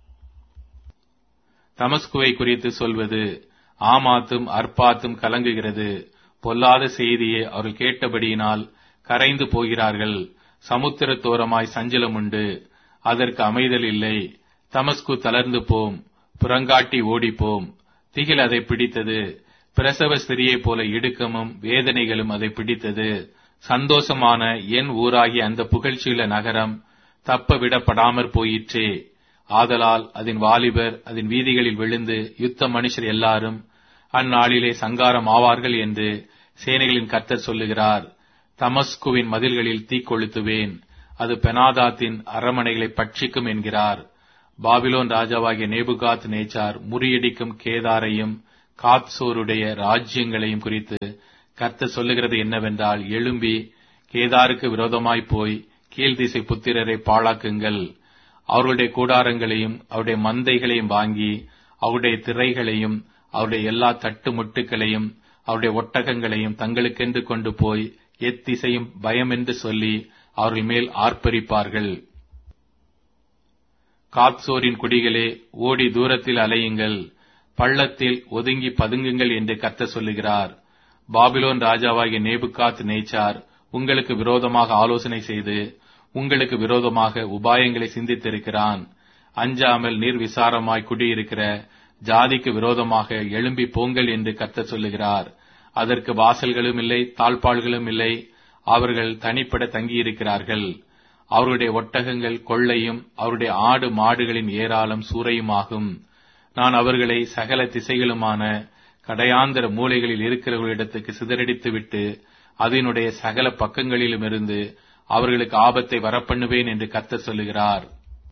தமஸ்குவை குறித்து சொல்வது, ஆமாத்தும் அர்பாத்தும் கலங்குகிறது. பொல்லாத செய்தியை அவர்கள் கேட்டபடியினால் கரைந்து போகிறார்கள். சமுத்திரத்தோரமாய் சஞ்சலம் உண்டு, அதற்கு அமைதல் இல்லை. தமஸ்கு தளர்ந்து போம், புறங்காட்டி ஓடிப்போம். திகில் அதை பிடித்தது. பிரசவ ஸ்திரியைப் போல இடுக்கமும் வேதனைகளும் அதை பிடித்தது. சந்தோஷமான என் ஊராகிய அந்த புகழ்ச்சியுள்ள நகரம் தப்ப விடப்படாமற் போயிற்றே. ஆதலால் அதன் வாலிபர் அதன் வீதிகளில் விழுந்து யுத்த மனுஷர் எல்லாரும் அந்நாளிலே சங்காரம் ஆவார்கள் என்று சேனைகளின் கர்த்தர் சொல்லுகிறார். தமஸ்குவின் மதில்களில் தீக்கொளுத்துவேன், அது பெனாதாத்தின் அரமனைகளை பட்சிக்கும் என்கிறார். பாபிலோன் ராஜாவாகிய நேபுகாத் நேச்சார் முறியடிக்கும் கேதாரையும் காத்சோருடைய ராஜ்யங்களையும் குறித்து கர்த்தர் சொல்லுகிறது என்னவென்றால், எழும்பி கேதாருக்கு விரோதமாய் போய் கீழ்திசை புத்திரரை பாழாக்குங்கள். அவர்களுடைய கூடாரங்களையும் அவருடைய மந்தைகளையும் வாங்கி அவருடைய திரைகளையும் அவருடைய எல்லா தட்டு முட்டுகளையும் அவருடைய ஒட்டகங்களையும் தங்களுக்கென்று கொண்டு போய் எத்திசையும் பயம் என்று சொல்லி அவர்கள் மேல் ஆர்ப்பரிப்பார்கள். காத்சோரின் குடிகளே, ஓடி தூரத்தில் அலையுங்கள், பள்ளத்தில் ஒதுங்கி பதுங்குங்கள் என்று கர்த்தர் சொல்லுகிறார். பாபிலோன் ராஜாவாகிய நேபுகாத் நேச்சார் உங்களுக்கு விரோதமாக ஆலோசனை செய்து உங்களுக்கு விரோதமாக உபாயங்களை சிந்தித்திருக்கிறான். அஞ்சாமல் நிர்விசாரமாய் குடியிருக்கிற ஜாதிக்கு விரோதமாக எழும்பி போங்கள் என்று கர்த்தர் சொல்லுகிறார். அதற்கு வாசல்களும் இல்லை, தாழ்பாள்களும் இல்லை. அவர்கள் தனிப்பட தங்கியிருக்கிறார்கள். அவருடைய ஒட்டகங்கள் கொள்ளையும் அவருடைய ஆடு மாடுகளின் ஏராளம் சூறையுமாகும். நான் அவர்களை சகல திசைகளுமான கடையாந்தர மூலைகளில் இருக்கிறவர்களிடத்துக்கு சிதறடித்துவிட்டு அதனுடைய சகல பக்கங்களிலுமிருந்து அவர்களுக்கு ஆபத்தை வரப்பண்ணுவேன் என்று கர்த்தர் சொல்லுகிறார்.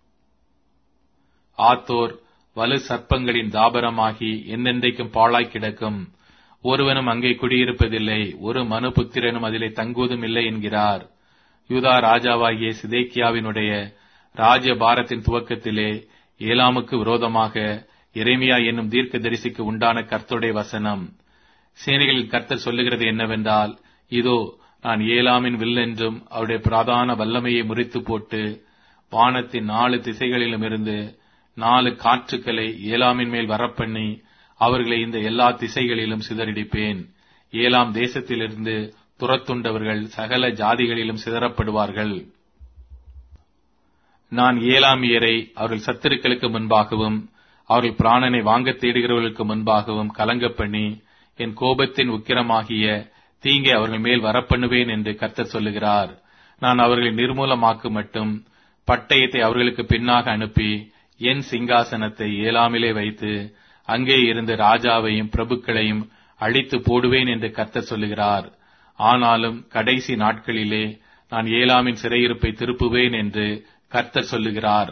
ஆத்தோர் வலு சர்ப்பங்களின் தாபரமாகி என்னென்றைக்கும் பாழாய் கிடக்கும். ஒருவனும் அங்கே குடியிருப்பதில்லை, ஒரு மனுபுத்திரனும் அதிலே தங்குவதும் இல்லை என்கிறார். யூதா ராஜாவாகிய சிதேக்கியாவினுடைய ராஜ்யபாரத்தின் துவக்கத்திலே ஏலாமுக்கு விரோதமாக எரேமியா என்னும் தீர்க்கதரிசிக்கு உண்டான கர்த்தருடைய வசனம். சேனைகளின் கர்த்தர் சொல்லுகிறது என்னவென்றால், இதோ நான் ஏலாமின் வில்லென்றும் அவருடைய பிரதான வல்லமையை முறித்து போட்டு வானத்தின் நாலு திசைகளிலும் இருந்து நாலு காற்றுக்களை ஏலாமின் மேல் வரப்பண்ணி அவர்களை இந்த எல்லா திசைகளிலும் சிதறடிப்பேன். ஏலாம் தேசத்திலிருந்து துரத்துண்டவர்கள் சகல ஜாதிகளிலும் சிதறப்படுவார்கள். நான் ஏலாமியரை அவர்கள் சத்துருக்களுக்கு முன்பாகவும் அவர்கள் பிராணனை வாங்க தேடுகிறவர்களுக்கு முன்பாகவும் கலங்க பண்ணி என் கோபத்தின் உக்கிரமாகிய தீங்கை அவர்கள் மேல் வரப்பண்ணுவேன் என்று கர்த்தர் சொல்லுகிறார். நான் அவர்களை நிர்மூலமாக்கு மட்டும் பட்டயத்தை அவர்களுக்கு பின்னாக அனுப்பி என் சிங்காசனத்தை ஏலாமிலே வைத்து அங்கே இருந்து ராஜாவையும் பிரபுக்களையும் அழித்து போடுவேன் என்று கர்த்தர் சொல்லுகிறார். ஆனாலும் கடைசி நாட்களிலே நான் ஏலாமின் சிறையிருப்பை திருப்புவேன் என்று கர்த்தர் சொல்லுகிறார்.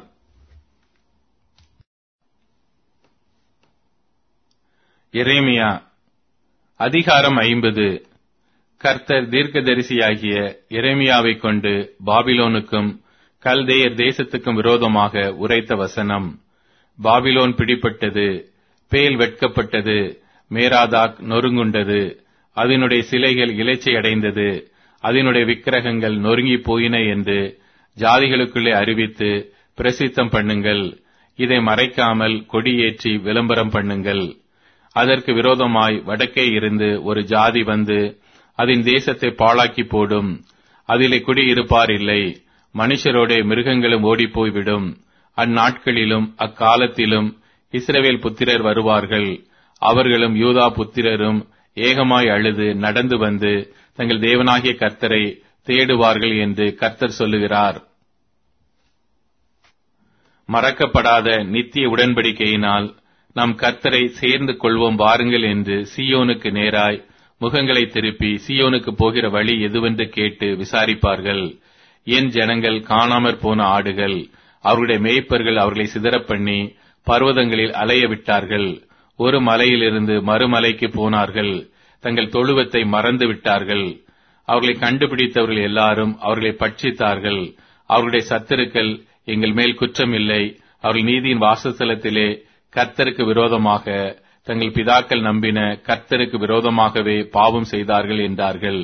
எரேமியா அதிகாரம் ஐம்பது. கர்த்தர் தீர்க்கதரிசியாகிய எரேமியாவைக் கொண்டு பாபிலோனுக்கும் கல்தேயர் தேசத்துக்கும் விரோதமாக உரைத்த வசனம். பாபிலோன் பிடிப்பட்டது, பேல் வெட்கப்பட்டது, மேராதாக் நொறுங்குண்டது, அதனுடைய சிலைகள் இலைச்சை அடைந்தது, அதனுடைய விக்கிரகங்கள் நொறுங்கி போயின என்று ஜாதிகளுக்குள்ளே அறிவித்து பிரசித்தம் பண்ணுங்கள். இதை மறைக்காமல் கொடியேற்றி விளம்பரம் பண்ணுங்கள். அதற்கு விரோதமாய் வடக்கே இருந்து ஒரு ஜாதி வந்து அதன் தேசத்தை பாழாக்கி போடும். அதிலே குடியிருப்பார் இல்லை. மனுஷரோட மிருகங்களும் ஓடிப்போய்விடும். அந்நாட்களிலும் அக்காலத்திலும் இஸ்ரவேல் புத்திரர் வருவார்கள். அவர்களும் யூதா புத்திரரும் ஏகமாய் அழுது நடந்து வந்து தங்கள் தேவனாகிய கர்த்தரை தேடுவார்கள் என்று கர்த்தர் சொல்லுகிறார். மறக்கப்படாத நித்திய உடன்படிக்கையினால் நாம் கர்த்தரை சேர்ந்து கொள்வோம் வாருங்கள் என்று சீயோனுக்கு நேராய் முகங்களை திருப்பி சீயோனுக்கு போகிற வழி எதுவென்று கேட்டு விசாரிப்பார்கள். என் ஜனங்கள் காணாமற் போன ஆடுகள், அவருடைய மேய்ப்பர்கள் அவர்களை சிதறப் பண்ணி பர்வதங்களில் அலைய விட்டார்கள். ஒரு மலையிலிருந்து மறுமலைக்கு போனார்கள். தங்கள் தொழுவத்தை மறந்து விட்டார்கள். அவர்களை கண்டுபிடித்தவர்கள் எல்லாரும் அவர்களை பட்சித்தார்கள். அவர்களுடைய சத்துருக்கள் எங்கள் மேல் குற்றம் இல்லை. அவர்கள் நீதியின் வாசஸ்தலத்திலே கர்த்தருக்கு விரோதமாக தங்கள் பிதாக்கள் நம்பின கர்த்தருக்கு விரோதமாகவே பாவம் செய்தார்கள் என்றார்கள்.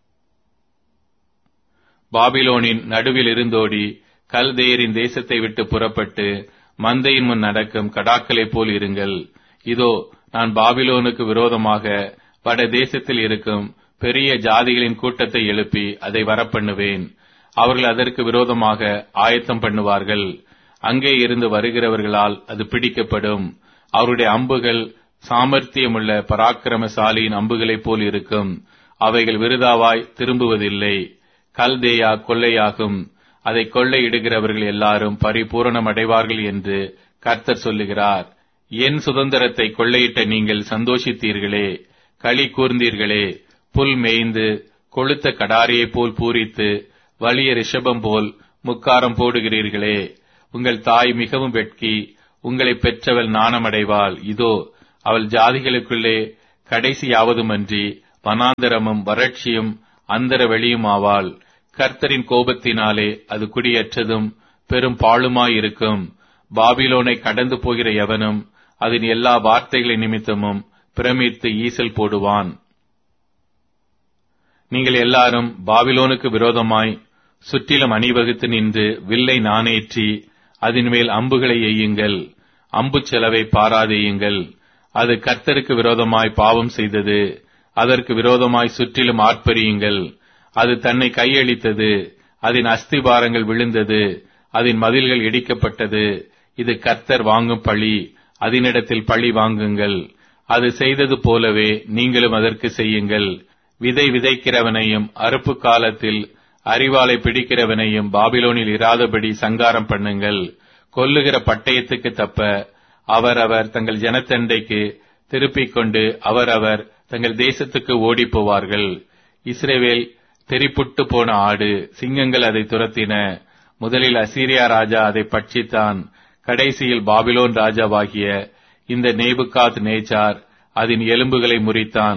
பாபிலோனின் நடுவில் இருந்தோடி கல்தேயரின் தேசத்தை விட்டு புறப்பட்டு மந்தையின் முன் நடக்கும் கடாக்களைப் போல் இருங்கள். இதோ நான் பாபிலோனுக்கு விரோதமாக வட தேசத்தில் இருக்கும் பெரிய ஜாதிகளின் கூட்டத்தை எழுப்பி அதை வரப்பண்ணுவேன். அவர்கள் அதற்கு விரோதமாக ஆயத்தம் பண்ணுவார்கள். அங்கே இருந்து வருகிறவர்களால் அது பிடிக்கப்படும். அவருடைய அம்புகள் சாமர்த்தியமுள்ள பராக்கிரமசாலியின் அம்புகளைப் போல் இருக்கும். அவைகள் விருதாவாய் திரும்புவதில்லை. கல்தேயா கொள்ளையாகும். அதை கொள்ளையிடுகிறவர்கள் எல்லாரும் பரிபூரணம் அடைவார்கள் என்று கர்த்தர் சொல்லுகிறார். என் சுதந்திரத்தை கொள்ளையிட்ட நீங்கள் சந்தோஷித்தீர்களே, களி கூர்ந்தீர்களே. புல் மேய்ந்து கொளுத்த கடாரியைப் போல் பூரித்து வலிய ரிஷபம் போல் முக்காரம் போடுகிறீர்களே. உங்கள் தாய் மிகவும் வெட்கி உங்களை பெற்றவள் நாணமடைவாள். இதோ அவள் ஜாதிகளுக்குள்ளே கடைசியாவதுமன்றி வனாந்தரமும் வறட்சியும் அந்தர வெளியுமாவாள். கர்த்தரின் கோபத்தினாலே அது குடியற்றதும் பெரும் பாழுமாயிருக்கும். பாபிலோனை கடந்து போகிற எவனும் அதன் எல்லா வார்த்தைகளின் நிமித்தமும் பிரமித்து ஈசல் போடுவான். நீங்கள் எல்லாரும் பாபிலோனுக்கு விரோதமாய் சுற்றிலும் அணிவகுத்து நின்று வில்லை நாணேற்றி அதன் மேல் அம்புகளை எய்யுங்கள். அம்பு செலவை பாராதேயுங்கள். அது கர்த்தருக்கு விரோதமாய் பாவம் செய்தது. அதற்கு விரோதமாய் சுற்றிலும் ஆர்ப்பரியுங்கள். அது தன்னை கையளித்தது. அதன் அஸ்திபாரங்கள் விழுந்தது. அதன் மதில்கள் இடிக்கப்பட்டது. இது கர்த்தர் வாங்கும் பழி. அதனிடத்தில் பழி வாங்குங்கள். அது செய்தது போலவே நீங்களும் அதற்கு செய்யுங்கள். விதை விதைக்கிறவனையும் அறுப்பு காலத்தில் அரிவாளை பிடிக்கிறவனையும் பாபிலோனில் இராதபடி சங்காரம் பண்ணுங்கள். கொல்லுகிற பட்டயத்துக்கு தப்ப அவரவர் தங்கள் ஜனத்தண்டைக்கு திருப்பிக் கொண்டு அவரவர் தங்கள் தேசத்துக்கு ஓடி போவார்கள். இஸ்ரவேல் தெரிப்புட்டு போன ஆடு, சிங்கங்கள் அதை துரத்தின. முதலில் அசீரியா ராஜா அதை பட்சித்தான். கடைசியில் பாபிலோன் ராஜாவாகிய இந்த நேபுகாத் நேச்சார் அதன் எலும்புகளை முறித்தான்.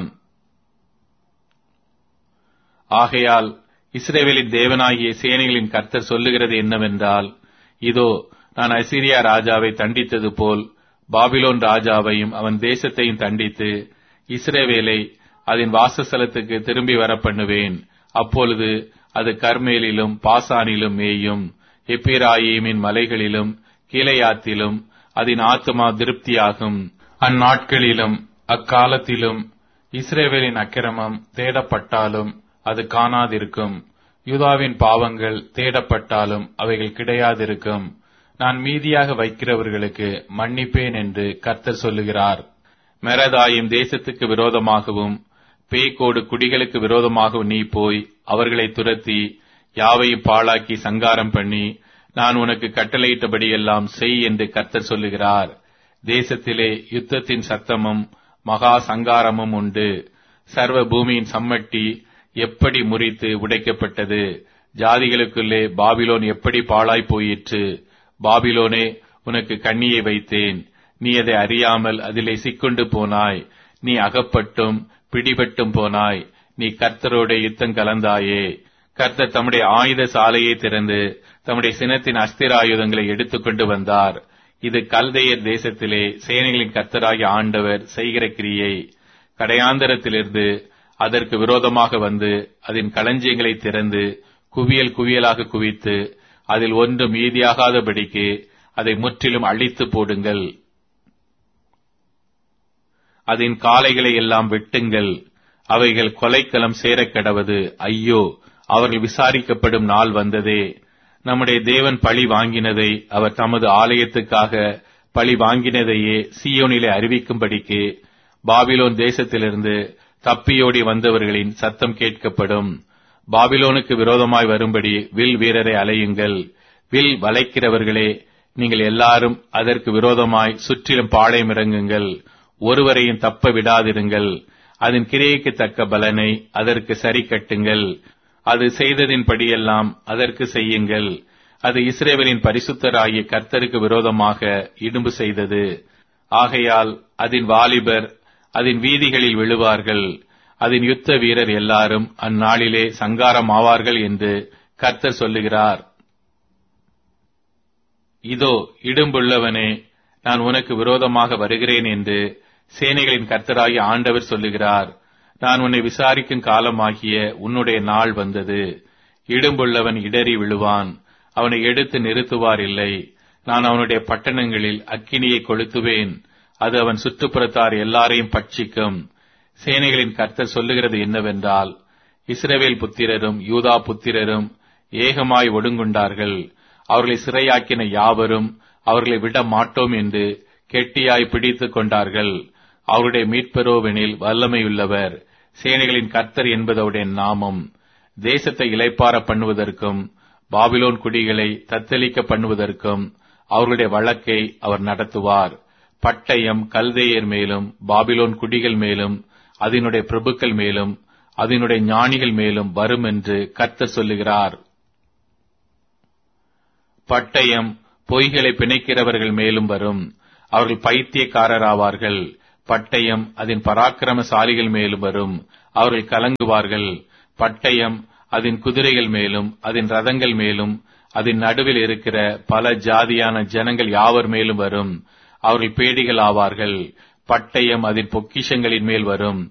ஆகையால் இஸ்ரவேலின் தேவனாகிய சேனைகளின் கர்த்தர் சொல்லுகிறது என்னவென்றால், இதோ நான் அசீரியா ராஜாவை தண்டித்தது போல் பாபிலோன் ராஜாவையும் அவன் தேசத்தையும் தண்டித்து இஸ்ரவேலை அதன் வாசஸ்தலத்துக்கு திரும்பி வர பண்ணுவேன். அப்பொழுது அது கர்மேலிலும் பாசானிலும் மேயும், எப்பிராயீமின் மலைகளிலும் கீலேயாத்திலும் அதன் ஆத்துமா திருப்தியாகும். அந்நாட்களிலும் அக்காலத்திலும் இஸ்ரவேலின் அக்கிரமம் தேடப்பட்டாலும் அது காணாதிருக்கும். யூதாவின் பாவங்கள் தேடப்பட்டாலும் அவைகள் கிடையாதிருக்கும். நான் மீதியாக வைக்கிறவர்களுக்கு மன்னிப்பேன் என்று கர்த்தர் சொல்லுகிறார். மெரதாயும் தேசத்துக்கு விரோதமாகவும் பேக்கோடு குடிகளுக்கு விரோதமாகவும் நீ போய் அவர்களை துரத்தி யாவையும் பாழாக்கி சங்காரம் பண்ணி நான் உனக்கு கட்டளையிட்டபடியெல்லாம் செய் என்று கர்த்தர் சொல்லுகிறார். தேசத்திலே யுத்தத்தின் சத்தமும் மகா சங்காரமும் உண்டு. சர்வ பூமியின் சம்மட்டி எப்படி முறித்து உடைக்கப்பட்டது. ஜாதிகளுக்குள்ளே பாபிலோன் எப்படி பாழாய் போயிற்று. பாபிலோனே, உனக்கு கண்ணியை வைத்தேன், நீ அதை அறியாமல் அதிலே சிக்கொண்டு போனாய். நீ அகப்பட்டும் பிடிபட்டும் போனாய். நீ கர்த்தரோட யுத்தம் கலந்தாயே. கர்த்தர் தம்முடைய ஆயுத சாலையை திறந்து தம்முடைய சினத்தின் அஸ்திர ஆயுதங்களை எடுத்துக்கொண்டு வந்தார். இது கல்தையர் தேசத்திலே சேனைகளின் கர்த்தராகிய ஆண்டவர் செய்கிற கிரியை. கடையாந்தரத்திலிருந்து அதற்கு விரோதமாக வந்து அதன் களஞ்சியங்களை திறந்து குவியல் குவியலாக குவித்து அதில் ஒன்று மீதியாகாதபடிக்கு அதை முற்றிலும் அழித்து போடுங்கள். அதன் காளைகளை எல்லாம் வெட்டுங்கள். அவைகள் கொலைக்களம் சேரக் கடவது. ஐயோ, அவர்கள் விசாரிக்கப்படும் நாள் வந்ததே. நம்முடைய தேவன் பழி வாங்கினதை அவர் தமது ஆலயத்துக்காக பழி வாங்கினதையே சீயோனிலே அறிவிக்கும்படிக்கு பாபிலோன் தேசத்திலிருந்து தப்பியோடி வந்தவர்களின் சத்தம் கேட்கப்படும். பாபிலோனுக்கு விரோதமாய் வரும்படி வில் வீரரை அலையுங்கள். வில் வளைக்கிறவர்களே, நீங்கள் எல்லாரும் அதற்கு விரோதமாய் சுற்றிலும் பாளையம் இறங்குங்கள். ஒருவரையும் தப்ப விடாதிருங்கள். அதன் கிரியைக்கு தக்க பலனை அதற்கு சரி கட்டுங்கள். அது செய்ததின்படியெல்லாம் அதற்கு செய்யுங்கள். அது இஸ்ரவேலின் பரிசுத்தராகிய கர்த்தருக்கு விரோதமாக இடும்பு செய்தது. ஆகையால் அதன் வாலிபர் அதன் வீதிகளில் விழுவார்கள். அதன் யுத்த வீரர் எல்லாரும் அந்நாளிலே சங்காரம் ஆவார்கள் என்று கர்த்தர் சொல்லுகிறார். இதோ, இடும்புள்ளவனே, நான் உனக்கு விரோதமாக வருகிறேன் என்று சேனைகளின் கர்த்தராகிய ஆண்டவர் சொல்லுகிறார். நான் உன்னை விசாரிக்கும் காலமாகிய உன்னுடைய நாள் வந்தது. இடும்புள்ளவன் இடறி விழுவான், அவனை எடுத்து நிறுத்துவார் இல்லை. நான் அவனுடைய பட்டணங்களில் அக்கினியை கொளுத்துவேன், அது அவன் சுற்றுப்புறத்தார் எல்லாரையும் பட்சிக்கும். சேனைகளின் கர்த்தர் சொல்லுகிறது என்னவென்றால், இஸ்ரவேல் புத்திரரும் யூதா புத்திரரும் ஏகமாய் ஒடுங்குண்டார்கள். அவர்களை சிறையாக்கின யாவரும் அவர்களை விட மாட்டோம் என்று கெட்டியாய் பிடித்துக் கொண்டார்கள். அவருடைய மீட்பெரோவெனில் வல்லமையுள்ளவர், சேனைகளின் கர்த்தர் என்பதோடைய நாமம். தேசத்தை இளைப்பார பண்ணுவதற்கும் பாபிலோன் குடிகளை தத்தளிக்க பண்ணுவதற்கும் அவர்களுடைய வழக்கை அவர் நடத்துவார். பட்டயம் கல்தேயர் மேலும் பாபிலோன் குடிகள் மேலும் அதனுடைய பிரபுக்கள் மேலும் அதனுடைய ஞானிகள் மேலும் வரும் என்று கர்த்தர் சொல்லுகிறார். பட்டயம் பொய்களை பிணைக்கிறவர்கள் மேலும் வரும். அவர்கள் பைத்தியக்காரராவார்கள். பட்டயம் அதன் பராக்கிரமசாலிகள் மேலும் வரும். அவர்கள் கலங்குவார்கள். பட்டயம் அதன் குதிரைகள் மேலும் அதன் ரதங்கள் மேலும் அதன் நடுவில் இருக்கிற பல ஜாதியான ஜனங்கள் யாவர் மேலும் வரும். அவர்கள் பேடிகள் ஆவார்கள். பட்டயம் அதன் பொக்கிஷங்களின் மேல் வரும்.